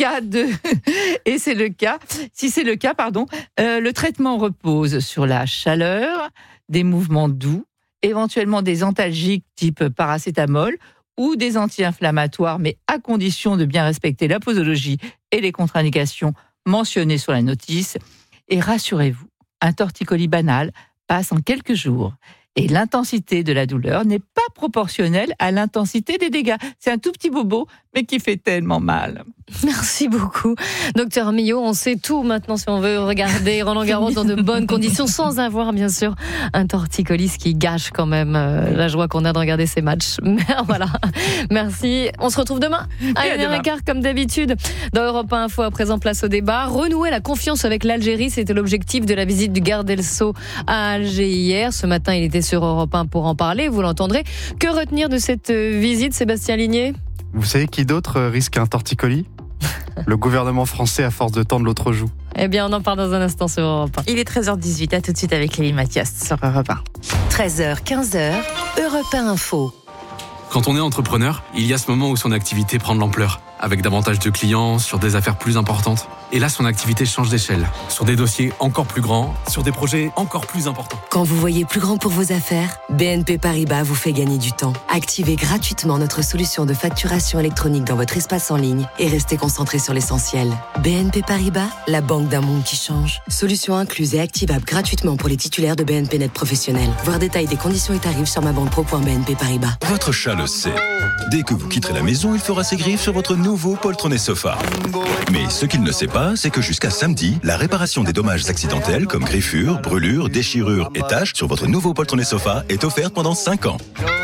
cas, le traitement repose sur la chaleur, des mouvements doux, éventuellement des antalgiques type paracétamol ou des anti-inflammatoires, mais à condition de bien respecter la posologie et les contre-indications mentionnées sur la notice. Et rassurez-vous, un torticolis banal passe en quelques jours. Et l'intensité de la douleur n'est pas proportionnelle à l'intensité des dégâts. C'est un tout petit bobo, mais qui fait tellement mal. Merci beaucoup. Docteur Millot, on sait tout maintenant si on veut regarder Roland Garros dans de bonnes conditions, sans avoir bien sûr un torticolis qui gâche quand même la joie qu'on a de regarder ces matchs. Voilà. Merci. On se retrouve demain à 1h15 comme d'habitude. Dans Europe 1 Info, à présent, place au débat. Renouer la confiance avec l'Algérie, c'était l'objectif de la visite du garde El Sceau à Alger hier. Ce matin, il était sur Europe 1 pour en parler, vous l'entendrez. Que retenir de cette visite, Sébastien Ligné ? Vous savez qui d'autre risque un torticolis ? Le gouvernement français à force de tendre l'autre joue. Eh bien, on en parle dans un instant sur Europe 1. Il est 13h18, à tout de suite avec Clélie Mathias sur Europe 1. 13h, 15h, Europe 1 Info. Quand on est entrepreneur, il y a ce moment où son activité prend de l'ampleur, avec davantage de clients, sur des affaires plus importantes. Et là, son activité change d'échelle, sur des dossiers encore plus grands, sur des projets encore plus importants. Quand vous voyez plus grand pour vos affaires, BNP Paribas vous fait gagner du temps. Activez gratuitement notre solution de facturation électronique dans votre espace en ligne et restez concentré sur l'essentiel. BNP Paribas, la banque d'un monde qui change. Solution incluse et activable gratuitement pour les titulaires de BNP Net professionnels. Voir détail des conditions et tarifs sur mabanquepro.bnp Paribas. Votre chat le sait. Dès que vous quitterez la maison, il fera ses griffes sur votre nouveau poltron et sofa. Mais ce qu'il ne sait pas, c'est que jusqu'à samedi, la réparation des dommages accidentels comme griffures, brûlures, déchirures et taches sur votre nouveau poltron et sofa est offerte pendant 5 ans.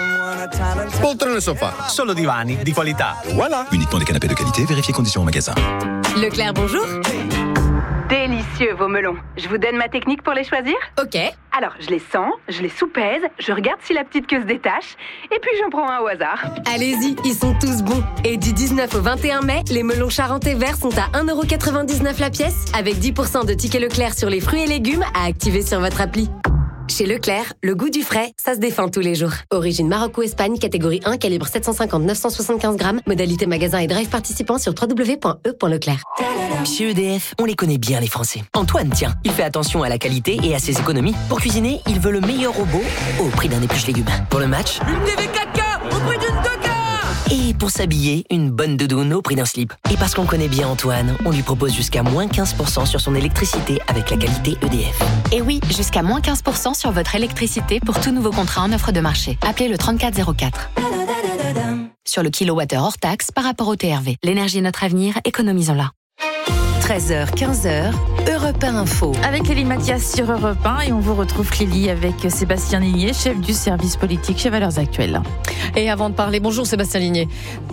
Poltrone Sofa, solo divani di qualità. Voilà. Uniquement des canapés de qualité, vérifiez conditions au magasin. Leclerc, bonjour. Délicieux vos melons. Je vous donne ma technique pour les choisir ? Ok. Alors, je les sens, je les soupèse, je regarde si la petite queue se détache, et puis j'en prends un au hasard. Allez-y, ils sont tous bons. Et du 19 au 21 mai, les melons charentais verts sont à 1,99€ la pièce, avec 10% de tickets Leclerc sur les fruits et légumes à activer sur votre appli. Chez Leclerc, le goût du frais, ça se défend tous les jours. Origine Maroc ou Espagne, catégorie 1, calibre 750-975 grammes. Modalité magasin et drive participant sur www.e.leclerc. Chez EDF, on les connaît bien les Français. Antoine, tiens, il fait attention à la qualité et à ses économies. Pour cuisiner, il veut le meilleur robot au prix d'un épluche légumes. Pour le match, une TV 4K au prix d'une 2K. Et pour s'habiller, une bonne doudoune au prix d'un slip. Et parce qu'on connaît bien Antoine, on lui propose jusqu'à moins 15% sur son électricité avec la qualité EDF. Et oui, jusqu'à moins 15% sur votre électricité pour tout nouveau contrat en offre de marché. Appelez le 3404. Sur le kilowattheure hors taxe par rapport au TRV. L'énergie est notre avenir, économisons-la. 13h, 15h, Europe 1 Info. Avec Clélie Mathias sur Europe 1 et on vous retrouve Clélie avec Sébastien Ligné, chef du service politique chez Valeurs Actuelles. Et avant de parler, bonjour Sébastien Ligné.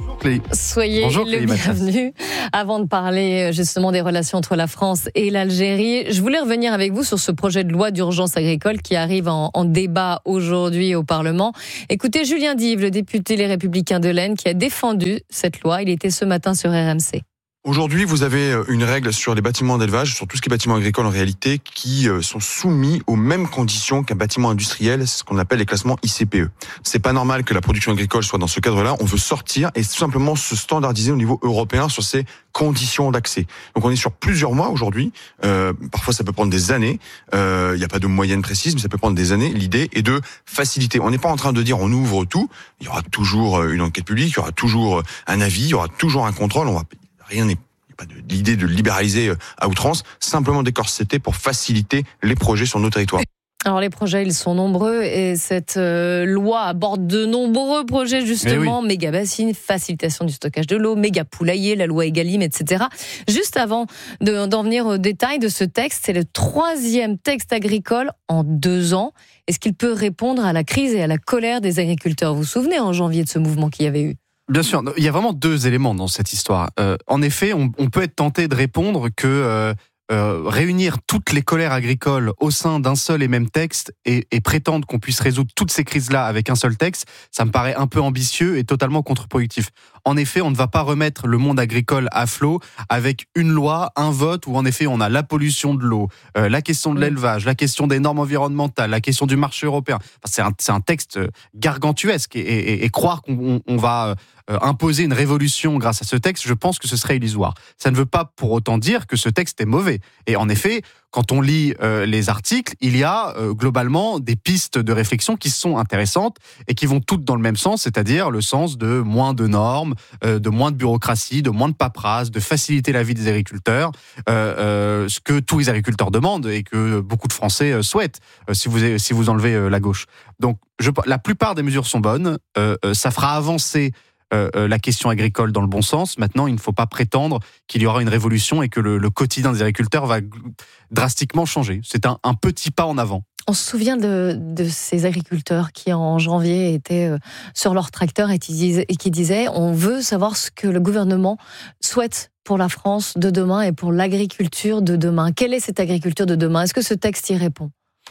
Soyez le bienvenu. Avant de parler justement des relations entre la France et l'Algérie, je voulais revenir avec vous sur ce projet de loi d'urgence agricole qui arrive en débat aujourd'hui au Parlement. Écoutez Julien Dive, le député Les Républicains de l'Aisne, qui a défendu cette loi. Il était ce matin sur RMC. Aujourd'hui, vous avez une règle sur les bâtiments d'élevage, sur tout ce qui est bâtiments agricoles en réalité, qui sont soumis aux mêmes conditions qu'un bâtiment industriel, c'est ce qu'on appelle les classements ICPE. C'est pas normal que la production agricole soit dans ce cadre-là. On veut sortir et tout simplement se standardiser au niveau européen sur ces conditions d'accès. Donc on est sur plusieurs mois aujourd'hui. Parfois ça peut prendre des années. Il n'y a pas de moyenne précise, mais ça peut prendre des années. L'idée est de faciliter. On n'est pas en train de dire on ouvre tout. Il y aura toujours une enquête publique, il y aura toujours un avis, il y aura toujours un contrôle. Rien n'est pas l'idée de libéraliser à outrance, simplement décorseter pour faciliter les projets sur nos territoires. Alors les projets, ils sont nombreux et cette loi aborde de nombreux projets justement, méga bassines, facilitation du stockage de l'eau, méga poulailler, la loi Egalim, etc. Juste avant d'en venir au détail de ce texte, c'est le 3e texte agricole en 2 ans. Est-ce qu'il peut répondre à la crise et à la colère des agriculteurs ? Vous vous souvenez en janvier de ce mouvement qu'il y avait eu ? Bien sûr, il y a vraiment 2 éléments dans cette histoire. En effet, on peut être tenté de répondre que réunir toutes les colères agricoles au sein d'un seul et même texte et prétendre qu'on puisse résoudre toutes ces crises-là avec un seul texte, ça me paraît un peu ambitieux et totalement contre-productif. En effet, on ne va pas remettre le monde agricole à flot avec une loi, un vote où en effet on a la pollution de l'eau, la question de l'élevage, la question des normes environnementales, la question du marché européen. Enfin, c'est un texte gargantuesque et croire qu'on va imposer une révolution grâce à ce texte, je pense que ce serait illusoire. Ça ne veut pas pour autant dire que ce texte est mauvais. Et en effet, quand on lit les articles, il y a globalement des pistes de réflexion qui sont intéressantes et qui vont toutes dans le même sens, c'est-à-dire le sens de moins de normes, de moins de bureaucratie, de moins de paperasse, de faciliter la vie des agriculteurs, ce que tous les agriculteurs demandent et que beaucoup de Français souhaitent, si vous enlevez la gauche. Donc, la plupart des mesures sont bonnes, ça fera avancer la question agricole dans le bon sens. Maintenant, il ne faut pas prétendre qu'il y aura une révolution et que le quotidien des agriculteurs va drastiquement changer. C'est un petit pas en avant. On se souvient de ces agriculteurs qui, en janvier, étaient sur leur tracteur et qui disaient « On veut savoir ce que le gouvernement souhaite pour la France de demain et pour l'agriculture de demain. Quelle est cette agriculture de demain ? Est-ce que ce texte y répond ? »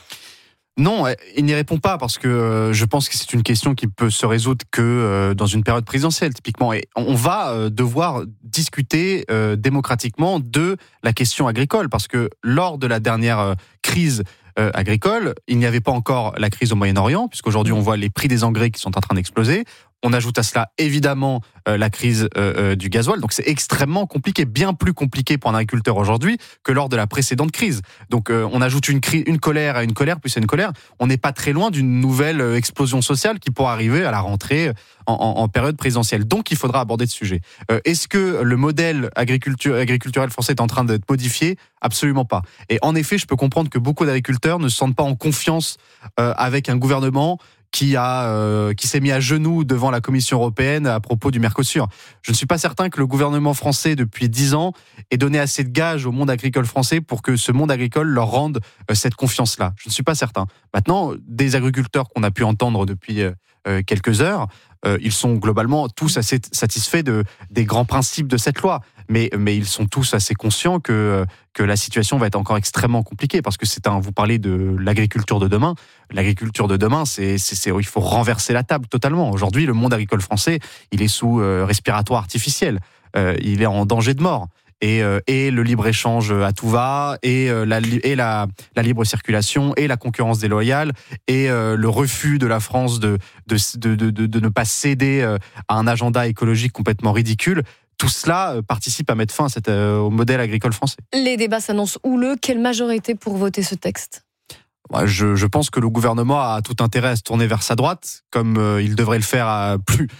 Non, il n'y répond pas parce que je pense que c'est une question qui peut se résoudre que dans une période présidentielle, typiquement. Et on va devoir discuter démocratiquement de la question agricole parce que lors de la dernière crise agricole, il n'y avait pas encore la crise au Moyen-Orient, puisqu'aujourd'hui on voit les prix des engrais qui sont en train d'exploser. On ajoute à cela évidemment la crise du gasoil, donc c'est extrêmement compliqué, bien plus compliqué pour un agriculteur aujourd'hui que lors de la précédente crise. Donc on ajoute une colère à une colère, plus à une colère. On n'est pas très loin d'une nouvelle explosion sociale qui pourra arriver à la rentrée en période présidentielle. Donc il faudra aborder ce sujet. Est-ce que le modèle agriculturel français est en train d'être modifié ? Absolument pas. Et en effet, je peux comprendre que beaucoup d'agriculteurs ne se sentent pas en confiance avec un gouvernement qui s'est mis à genoux devant la Commission européenne à propos du Mercosur. Je ne suis pas certain que le gouvernement français, depuis 10 ans, ait donné assez de gages au monde agricole français pour que ce monde agricole leur rende cette confiance-là. Je ne suis pas certain. Maintenant, des agriculteurs qu'on a pu entendre depuis quelques heures, ils sont globalement tous assez satisfaits des grands principes de cette loi. Mais ils sont tous assez conscients que la situation va être encore extrêmement compliquée parce que vous parlez de l'agriculture de demain. L'agriculture de demain, il faut renverser la table totalement. Aujourd'hui, le monde agricole français, il est sous respiratoire artificiel. Il est en danger de mort. et le libre-échange à tout va, et la libre circulation, et la concurrence déloyale, et le refus de la France de ne pas céder à un agenda écologique complètement ridicule. Tout cela participe à mettre fin au modèle agricole français. Les débats s'annoncent houleux. Quelle majorité pour voter ce texte ? Je pense que le gouvernement a tout intérêt à se tourner vers sa droite, comme il devrait le faire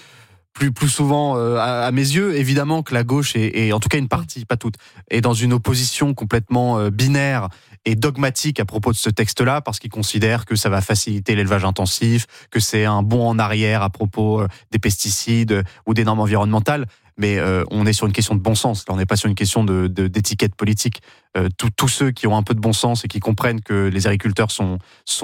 plus souvent à mes yeux. Évidemment que la gauche, et en tout cas une partie, pas toute, est dans une opposition complètement binaire et dogmatique à propos de ce texte-là, parce qu'ils considèrent que ça va faciliter l'élevage intensif, que c'est un bond en arrière à propos des pesticides ou des normes environnementales. Mais on est sur une question de bon sens. Là, on n'est pas sur une question d'étiquette politique. Tous ceux qui ont un peu de bon sens et qui comprennent que les agriculteurs sont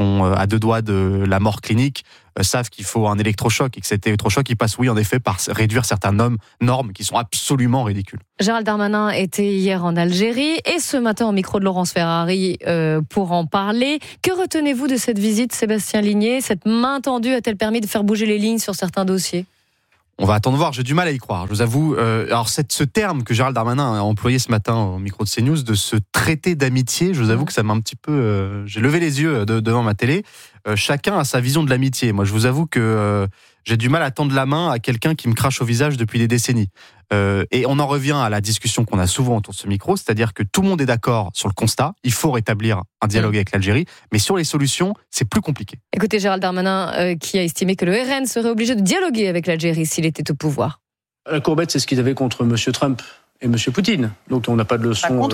à 2 doigts de la mort clinique savent qu'il faut un électrochoc, et que cet électrochoc, il passe, oui, en effet, par réduire certaines normes qui sont absolument ridicules. Gérald Darmanin était hier en Algérie et ce matin au micro de Laurence Ferrari pour en parler. Que retenez-vous de cette visite, Sébastien Ligné ? Cette main tendue a-t-elle permis de faire bouger les lignes sur certains dossiers ? On va attendre voir, j'ai du mal à y croire, je vous avoue. Alors ce terme que Gérald Darmanin a employé ce matin au micro de CNews, de ce traité d'amitié, je vous avoue que ça m'a un petit peu... j'ai levé les yeux devant ma télé. Chacun a sa vision de l'amitié. Moi, je vous avoue que j'ai du mal à tendre la main à quelqu'un qui me crache au visage depuis des décennies. Et on en revient à la discussion qu'on a souvent autour de ce micro, c'est-à-dire que tout le monde est d'accord sur le constat, il faut rétablir un dialogue avec l'Algérie, mais sur les solutions, c'est plus compliqué. Écoutez, Gérald Darmanin qui a estimé que le RN serait obligé de dialoguer avec l'Algérie s'il était au pouvoir. La courbette, c'est ce qu'ils avaient contre M. Trump et M. Poutine. Donc on n'a pas de leçon,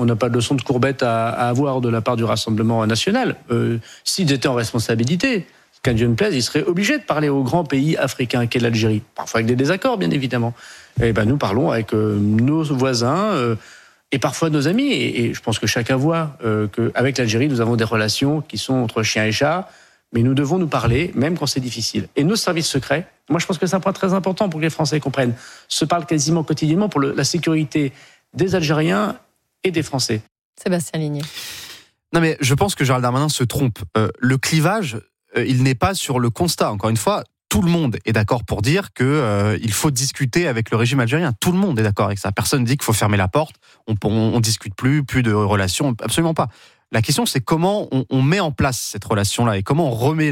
de courbette à avoir de la part du Rassemblement national. S'ils étaient en responsabilité, qu'à Dieu ne plaise, ils seraient obligés de parler au grand pays africain qu'est l'Algérie. Parfois avec des désaccords, bien évidemment. Et nous parlons avec nos voisins et parfois nos amis. Et je pense que chacun voit qu'avec l'Algérie, nous avons des relations qui sont entre chien et chat. Mais nous devons nous parler, même quand c'est difficile. Et nos services secrets, moi je pense que c'est un point très important pour que les Français comprennent, se parlent quasiment quotidiennement pour la sécurité des Algériens et des Français. Sébastien Ligné. Non mais je pense que Gérald Darmanin se trompe. Le clivage, il n'est pas sur le constat. Encore une fois, tout le monde est d'accord pour dire qu'il faut discuter avec le régime algérien. Tout le monde est d'accord avec ça. Personne ne dit qu'il faut fermer la porte, on discute plus de relations, absolument pas. La question, c'est comment on met en place cette relation-là et comment on remet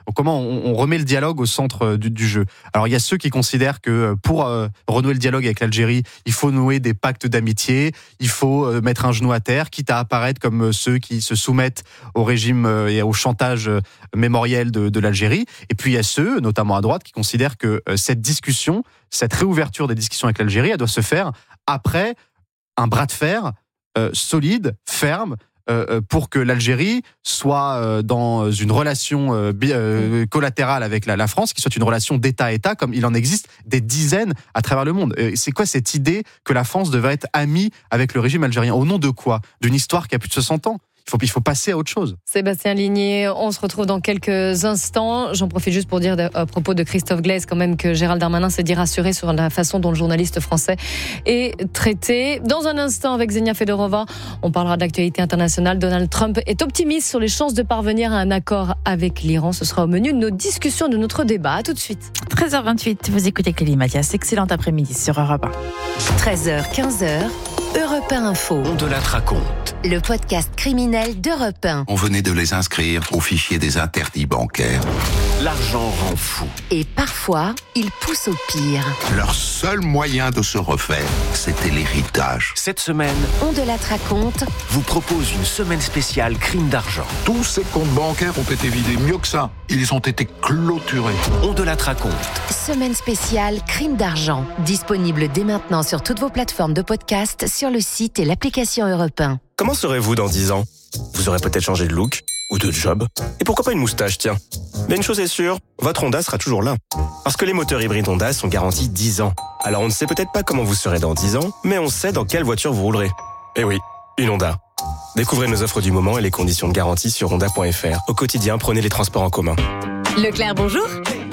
le dialogue au centre du jeu. Alors, il y a ceux qui considèrent que pour renouer le dialogue avec l'Algérie, il faut nouer des pactes d'amitié, il faut mettre un genou à terre, quitte à apparaître comme ceux qui se soumettent au régime et au chantage mémoriel de l'Algérie. Et puis, il y a ceux, notamment à droite, qui considèrent que cette discussion, cette réouverture des discussions avec l'Algérie, elle doit se faire après un bras de fer solide, ferme, pour que l'Algérie soit dans une relation collatérale avec la France, qui soit une relation d'État à État, comme il en existe des dizaines à travers le monde. C'est quoi cette idée que la France devrait être amie avec le régime algérien ? Au nom de quoi ? D'une histoire qui a plus de 60 ans ? Il faut passer à autre chose. Sébastien Ligné, on se retrouve dans quelques instants. J'en profite juste pour dire à propos de Christophe Glaise quand même que Gérald Darmanin s'est dit rassuré sur la façon dont le journaliste français est traité. Dans un instant avec Xenia Fedorova, on parlera d'actualité internationale. Donald Trump est optimiste sur les chances de parvenir à un accord avec l'Iran. Ce sera au menu de nos discussions, de notre débat. À tout de suite. 13h28, vous écoutez Clélie Mathias. Excellent après-midi sur Europe 1. 13h, 15h, Europe 1 Info. On de la raconte. Le podcast criminel d'Europe 1. On venait de les inscrire au fichier des interdits bancaires. L'argent rend fou. Et parfois, il pousse au pire. Leur seul moyen de se refaire, c'était l'héritage. Cette semaine, On de la raconte vous propose une semaine spéciale crime d'argent. Tous ces comptes bancaires ont été vidés. Mieux que ça, ils ont été clôturés. On de la raconte. Semaine spéciale crime d'argent. Disponible dès maintenant sur toutes vos plateformes de podcast, sur le site et l'application Europe 1. Comment serez-vous dans 10 ans ? Vous aurez peut-être changé de look ou de job. Et pourquoi pas une moustache, tiens ? Mais une chose est sûre, votre Honda sera toujours là. Parce que les moteurs hybrides Honda sont garantis 10 ans. Alors on ne sait peut-être pas comment vous serez dans 10 ans, mais on sait dans quelle voiture vous roulerez. Eh oui, une Honda. Découvrez nos offres du moment et les conditions de garantie sur honda.fr. Au quotidien, prenez les transports en commun. Leclerc, bonjour.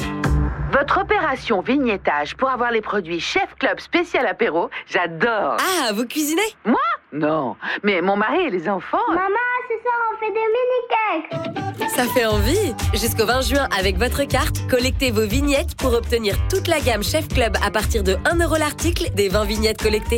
Votre opération vignettage pour avoir les produits Chef Club spécial apéro, j'adore. Ah, vous cuisinez ? Moi ? Non, mais mon mari et les enfants... Maman, ce soir on fait des mini-cakes. Ça fait envie. Jusqu'au 20 juin, avec votre carte, collectez vos vignettes pour obtenir toute la gamme Chef Club à partir de 1 € l'article des 20 vignettes collectées.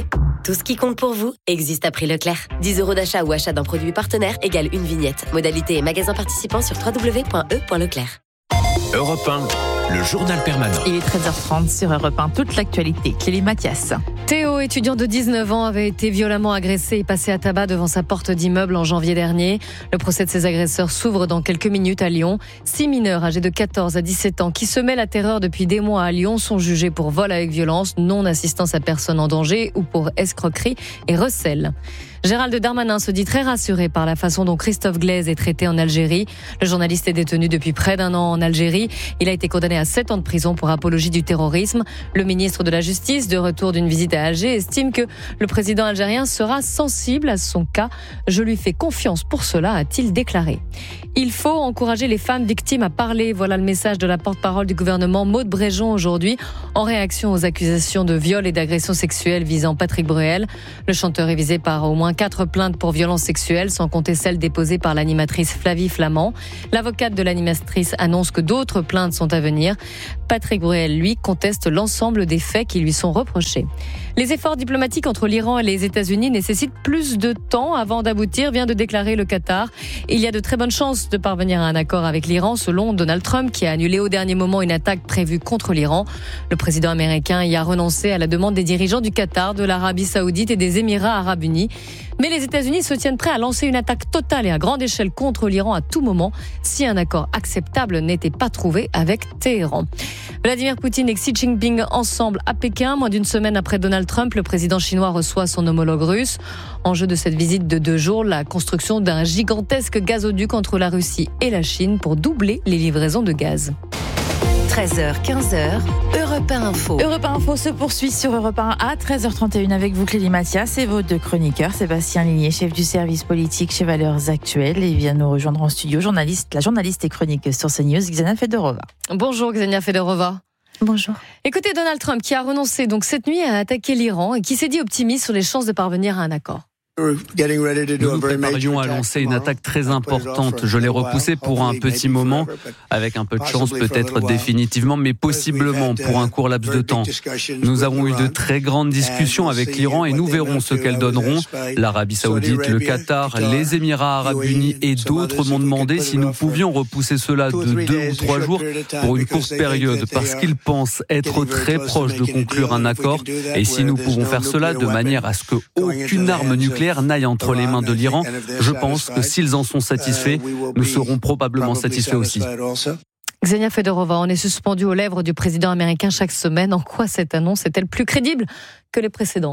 Tout ce qui compte pour vous existe à prix Leclerc. 10 € d'achat ou achat d'un produit partenaire égale une vignette. Modalité et magasin participant sur www.e.leclerc. Europe 1, le journal permanent. Il est 13h30 sur Europe 1, toute l'actualité. Clélie Mathias. Théo, étudiant de 19 ans, avait été violemment agressé et passé à tabac devant sa porte d'immeuble en janvier dernier. Le procès de ces agresseurs s'ouvre dans quelques minutes à Lyon. 6 mineurs âgés de 14 à 17 ans qui semaient la terreur depuis des mois à Lyon sont jugés pour vol avec violence, non-assistance à personne en danger ou pour escroquerie et recel. Gérald Darmanin se dit très rassuré par la façon dont Christophe Glaise est traité en Algérie. Le journaliste est détenu depuis près d'1 an en Algérie. Il a été condamné à 7 ans de prison pour apologie du terrorisme. Le ministre de la Justice, de retour d'une visite à Alger, estime que le président algérien sera sensible à son cas. Je lui fais confiance pour cela, a-t-il déclaré. Il faut encourager les femmes victimes à parler. Voilà le message de la porte-parole du gouvernement, Maud Bréjon, aujourd'hui, en réaction aux accusations de viol et d'agression sexuelle visant Patrick Bruel. Le chanteur est visé par au moins 4 plaintes pour violences sexuelles, sans compter celles déposées par l'animatrice Flavie Flamand. L'avocate de l'animatrice annonce que d'autres plaintes sont à venir. Patrick Bruel, lui, conteste l'ensemble des faits qui lui sont reprochés. Les efforts diplomatiques entre l'Iran et les États-Unis nécessitent plus de temps avant d'aboutir, vient de déclarer le Qatar. Il y a de très bonnes chances de parvenir à un accord avec l'Iran, selon Donald Trump, qui a annulé au dernier moment une attaque prévue contre l'Iran. Le président américain y a renoncé à la demande des dirigeants du Qatar, de l'Arabie Saoudite et des Émirats Arabes Unis. Mais les États-Unis se tiennent prêts à lancer une attaque totale et à grande échelle contre l'Iran à tout moment si un accord acceptable n'était pas trouvé avec Téhéran. Vladimir Poutine et Xi Jinping ensemble à Pékin. Moins d'une semaine après Donald Trump, le président chinois reçoit son homologue russe. Enjeu de cette visite de 2 jours, la construction d'un gigantesque gazoduc entre la Russie et la Chine pour doubler les livraisons de gaz. 13h, 15h, Europe 1 Info. Europe 1 Info se poursuit sur Europe 1 à 13h31 avec vous Clélie Mathias et vos 2 chroniqueurs. Sébastien Ligné, chef du service politique chez Valeurs Actuelles, et vient nous rejoindre en studio, la journaliste et chroniqueuse sur CNews, Xenia Fedorova. Bonjour Xenia Fedorova. Bonjour. Écoutez, Donald Trump qui a renoncé donc cette nuit à attaquer l'Iran et qui s'est dit optimiste sur les chances de parvenir à un accord. Nous nous préparions à lancer une attaque très importante. Je l'ai repoussée pour un petit moment, avec un peu de chance peut-être définitivement, mais possiblement pour un court laps de temps. Nous avons eu de très grandes discussions avec l'Iran et nous verrons ce qu'elles donneront. L'Arabie Saoudite, le Qatar, les Émirats Arabes Unis et d'autres m'ont demandé si nous pouvions repousser cela de 2 ou 3 jours pour une courte période, parce qu'ils pensent être très proches de conclure un accord. Et si nous pouvons faire cela de manière à ce qu'aucune arme nucléaire n'aille entre les mains de l'Iran, je pense que s'ils en sont satisfaits, nous serons probablement satisfaits aussi. Xenia Fedorova, on est suspendu aux lèvres du président américain chaque semaine. En quoi cette annonce est-elle plus crédible que les précédentes ?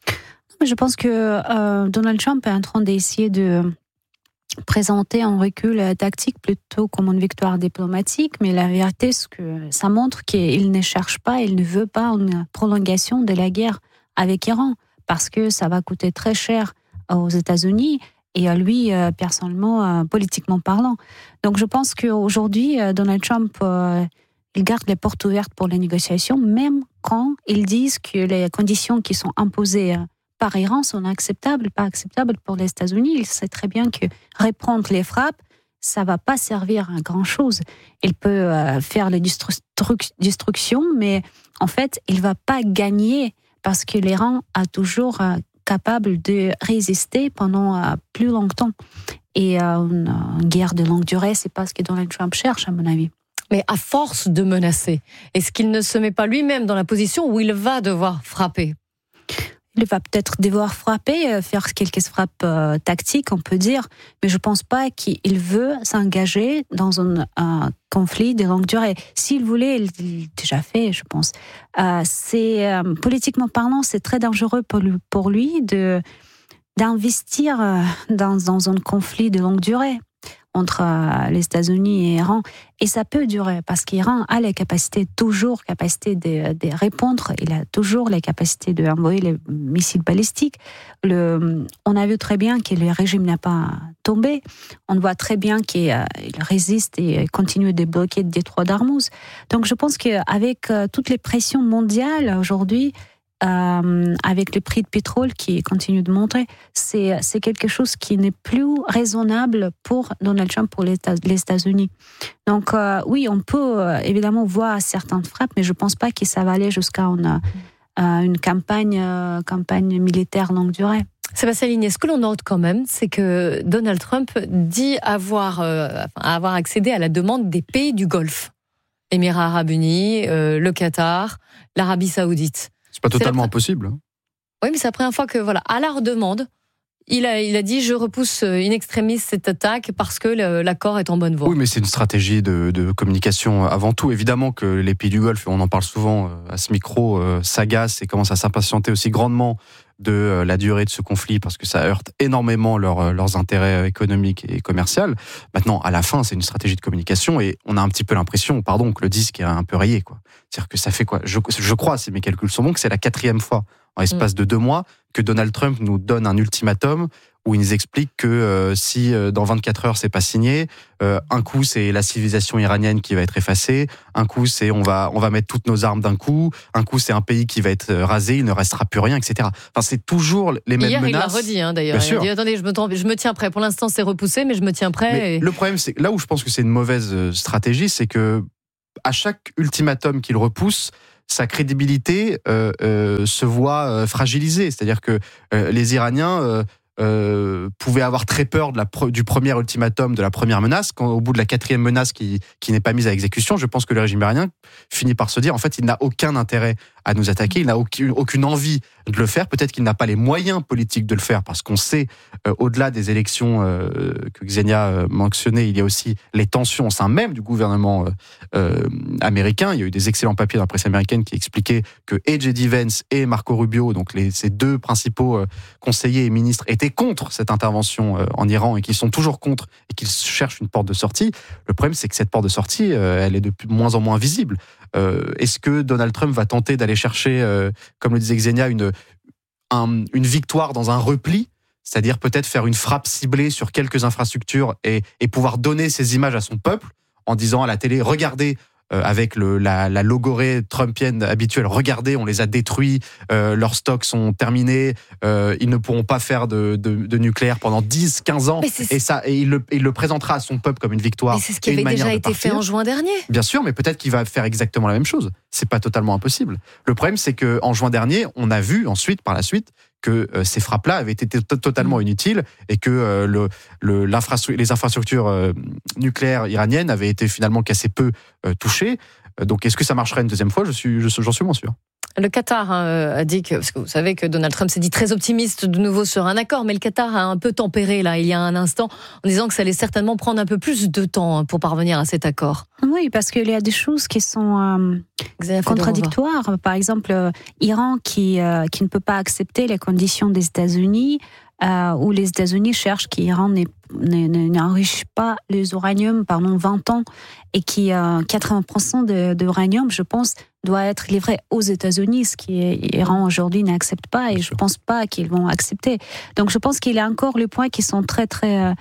Je pense que Donald Trump est en train d'essayer de présenter un recul tactique plutôt comme une victoire diplomatique, mais la vérité, c'est que ça montre qu'il ne cherche pas, il ne veut pas une prolongation de la guerre avec l'Iran, parce que ça va coûter très cher aux États-Unis et à lui, personnellement, politiquement parlant. Donc je pense qu'aujourd'hui, Donald Trump, il garde les portes ouvertes pour les négociations, même quand ils disent que les conditions qui sont imposées par l'Iran sont acceptables, pas acceptables pour les États-Unis. Il sait très bien que reprendre les frappes, ça ne va pas servir à grand-chose. Il peut faire les destructions, mais en fait, il ne va pas gagner parce que l'Iran a toujours capable de résister pendant plus longtemps. Et une guerre de longue durée, c'est pas ce que Donald Trump cherche, à mon avis. Mais à force de menacer, est-ce qu'il ne se met pas lui-même dans la position où il va devoir frapper ? Il va peut-être devoir frapper, faire quelques frappes tactiques, on peut dire, mais je ne pense pas qu'il veut s'engager dans un conflit de longue durée. S'il voulait, il l'a déjà fait, je pense. Politiquement parlant, c'est très dangereux pour lui d'investir dans un conflit de longue durée entre les États-Unis et l'Iran. Et ça peut durer, parce qu'Iran a la capacité de répondre, il a toujours la capacité d'envoyer les missiles balistiques. On a vu très bien que le régime n'a pas tombé. On voit très bien qu'il résiste et continue de bloquer le détroit d'Ormuz. Donc je pense qu'avec toutes les pressions mondiales aujourd'hui, avec le prix de pétrole qui continue de monter, c'est quelque chose qui n'est plus raisonnable pour Donald Trump, pour les États-Unis. Donc oui, on peut évidemment voir certaines frappes, mais je ne pense pas que ça va aller jusqu'à une campagne militaire longue durée. Sébastien Ligné, ce que l'on note quand même, c'est que Donald Trump dit avoir accédé à la demande des pays du Golfe. Émirats Arabes Unis, le Qatar, l'Arabie Saoudite. C'est pas totalement impossible. Oui, mais c'est la première fois que, à leur demande, il a dit je repousse in extremis cette attaque parce que l'accord est en bonne voie. Oui, mais c'est une stratégie de communication avant tout. Évidemment que les pays du Golfe, on en parle souvent à ce micro, s'agacent et commencent à s'impatienter aussi grandement de la durée de ce conflit parce que ça heurte énormément leurs intérêts économiques et commerciaux. Maintenant, à la fin, c'est une stratégie de communication et on a un petit peu l'impression, que le disque est un peu rayé, quoi. C'est-à-dire que ça fait quoi ? Je crois, si mes calculs sont bons, que c'est la 4e fois en l'espace de 2 mois que Donald Trump nous donne un ultimatum où il nous explique que si dans 24 heures c'est pas signé, un coup c'est la civilisation iranienne qui va être effacée, un coup c'est on va mettre toutes nos armes d'un coup, un coup c'est un pays qui va être rasé, il ne restera plus rien, etc. Enfin, c'est toujours les mêmes menaces. Hier il l'a redit d'ailleurs. Bien sûr. Il a dit attendez, je me tiens prêt. Pour l'instant c'est repoussé, mais je me tiens prêt. Le problème, c'est là où je pense que c'est une mauvaise stratégie, c'est que à chaque ultimatum qu'il repousse, sa crédibilité se voit fragilisée. C'est-à-dire que les Iraniens pouvaient avoir très peur du premier ultimatum, de la première menace. Quand, au bout de la 4e menace qui n'est pas mise à exécution, je pense que le régime iranien finit par se dire, en fait, il n'a aucun intérêt à nous attaquer, il n'a aucune envie de le faire. Peut-être qu'il n'a pas les moyens politiques de le faire, parce qu'on sait, au-delà des élections que Xenia mentionnait, il y a aussi les tensions au sein même du gouvernement américain. Il y a eu des excellents papiers dans la presse américaine qui expliquaient que et J.D. Vance et Marco Rubio, donc ces 2 principaux conseillers et ministres, étaient contre cette intervention en Iran et qu'ils sont toujours contre et qu'ils cherchent une porte de sortie. Le problème, c'est que cette porte de sortie, elle est de moins en moins visible. Est-ce que Donald Trump va tenter d'aller chercher, comme le disait Xenia, une victoire dans un repli, c'est-à-dire peut-être faire une frappe ciblée sur quelques infrastructures et pouvoir donner ces images à son peuple en disant à la télé, regardez, avec la logorée trumpienne habituelle, regardez, on les a détruits, leurs stocks sont terminés, ils ne pourront pas faire de nucléaire pendant 10-15 ans, et il le présentera à son peuple comme une victoire. Mais c'est ce qui avait déjà été fait en juin dernier. Bien sûr, mais peut-être qu'il va faire exactement la même chose. C'est pas totalement impossible. Le problème, c'est qu'en juin dernier, on a vu ensuite, par la suite, que ces frappes-là avaient été totalement inutiles et que les infrastructures nucléaires iraniennes avaient été finalement qu'assez peu touchées. Donc, est-ce que ça marcherait une deuxième fois ? J'en suis moins sûr. Le Qatar a dit que, parce que vous savez que Donald Trump s'est dit très optimiste de nouveau sur un accord, mais le Qatar a un peu tempéré là il y a un instant en disant que ça allait certainement prendre un peu plus de temps pour parvenir à cet accord. Oui, parce qu'il y a des choses qui sont contradictoires. Par exemple, Iran qui ne peut pas accepter les conditions des États-Unis, où les États-Unis cherchent qu'Iran n'enrichit pas les uraniums pendant 20 ans et qui 80% d'uranium, je pense, doit être livré aux États-Unis, ce qu'Iran aujourd'hui n'accepte pas et je ne pense pas qu'ils vont accepter. Donc je pense qu'il y a encore les points qui sont très très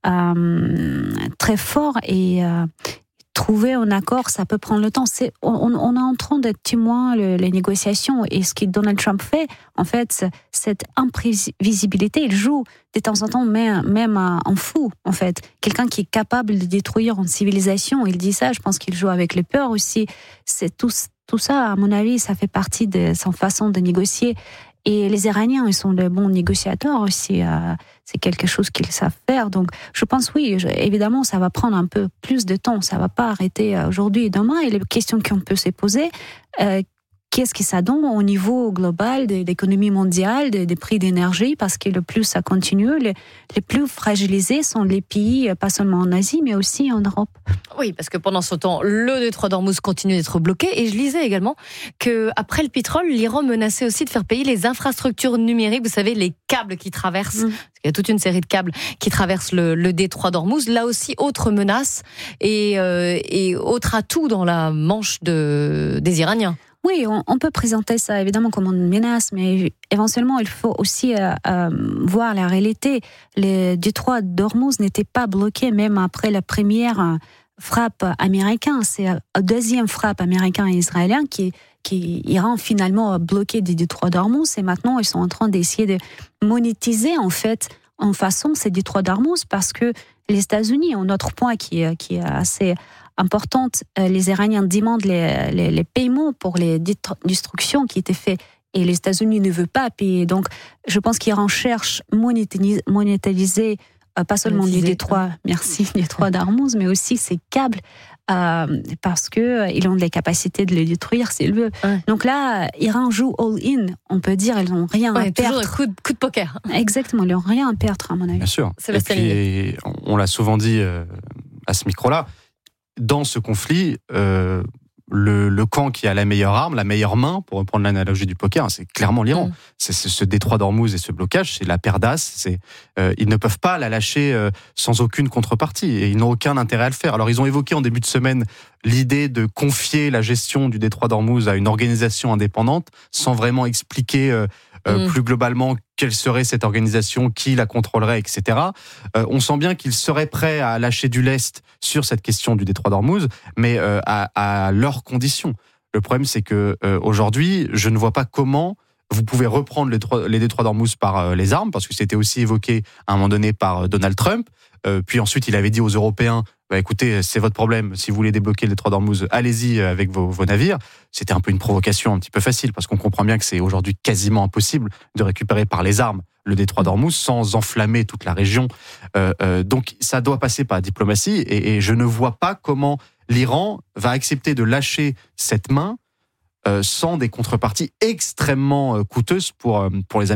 très forts et trouver un accord, ça peut prendre le temps. On est en train d'être témoin les négociations et ce que Donald Trump fait, en fait, cette imprévisibilité, il joue de temps en temps même en fou, en fait. Quelqu'un qui est capable de détruire une civilisation, il dit ça, je pense qu'il joue avec les peurs aussi. C'est tout ça, à mon avis, ça fait partie de sa façon de négocier. Et les Iraniens, ils sont de bons négociateurs aussi. C'est quelque chose qu'ils savent faire. Donc, je pense, oui, évidemment, ça va prendre un peu plus de temps. Ça ne va pas arrêter aujourd'hui et demain. Et les questions qu'on peut se poser, qu'est-ce que ça donne au niveau global de l'économie mondiale, des prix d'énergie, parce que le plus ça continue, les plus fragilisés sont les pays, pas seulement en Asie, mais aussi en Europe. Oui, parce que pendant ce temps, le détroit d'Ormuz continue d'être bloqué. Et je lisais également qu'après le pétrole, l'Iran menaçait aussi de faire payer les infrastructures numériques. Vous savez, les câbles qui traversent, parce qu'il y a toute une série de câbles qui traversent le détroit d'Ormuz. Là aussi, autre menace et autre atout dans la manche des Iraniens. Oui, on peut présenter ça évidemment comme une menace, mais éventuellement il faut aussi voir la réalité. Le détroit d'Ormuz n'était pas bloqué même après la première frappe américaine. C'est la deuxième frappe américaine et israélienne qui Iran finalement bloqué du détroit d'Ormuz et maintenant ils sont en train d'essayer de monétiser en fait en façon ces détroits d'Ormuz parce que les États-Unis, un autre point qui est assez importante, les Iraniens demandent les paiements pour les destructions qui étaient faites et les États-Unis ne veulent pas payer. Donc, je pense qu'Iran cherche monétariser pas seulement les détroits, détroits d'Ormuz, mais aussi ces câbles, parce qu'ils ont les capacités de les détruire s'ils veulent. Ouais. Donc là, Iran joue all-in, on peut dire, ils n'ont rien à perdre. Toujours un coup de poker. Exactement, ils n'ont rien à perdre, à mon avis. Bien sûr. Et puis, on l'a souvent dit à ce micro-là, dans ce conflit, le camp qui a la meilleure arme, la meilleure main, pour reprendre l'analogie du poker, c'est clairement l'Iran. C'est ce détroit d'Ormuz et ce blocage, c'est la paire d'as. Ils ne peuvent pas la lâcher sans aucune contrepartie, et ils n'ont aucun intérêt à le faire. Alors ils ont évoqué en début de semaine l'idée de confier la gestion du détroit d'Ormuz à une organisation indépendante, sans vraiment expliquer plus globalement quelle serait cette organisation, qui la contrôlerait, etc. On sent bien qu'ils seraient prêts à lâcher du lest sur cette question du détroit d'Ormuz, mais à leurs conditions. Le problème, c'est que aujourd'hui, je ne vois pas comment vous pouvez reprendre les détroits d'Ormuz par les armes, parce que c'était aussi évoqué à un moment donné par Donald Trump. Puis ensuite, il avait dit aux Européens, écoutez, c'est votre problème, si vous voulez débloquer le détroit d'Ormuz, allez-y avec vos navires. C'était un peu une provocation un petit peu facile, parce qu'on comprend bien que c'est aujourd'hui quasiment impossible de récupérer par les armes le détroit d'Ormuz sans enflammer toute la région. Donc ça doit passer par la diplomatie, et je ne vois pas comment l'Iran va accepter de lâcher cette main sans des contreparties extrêmement coûteuses pour les Américains.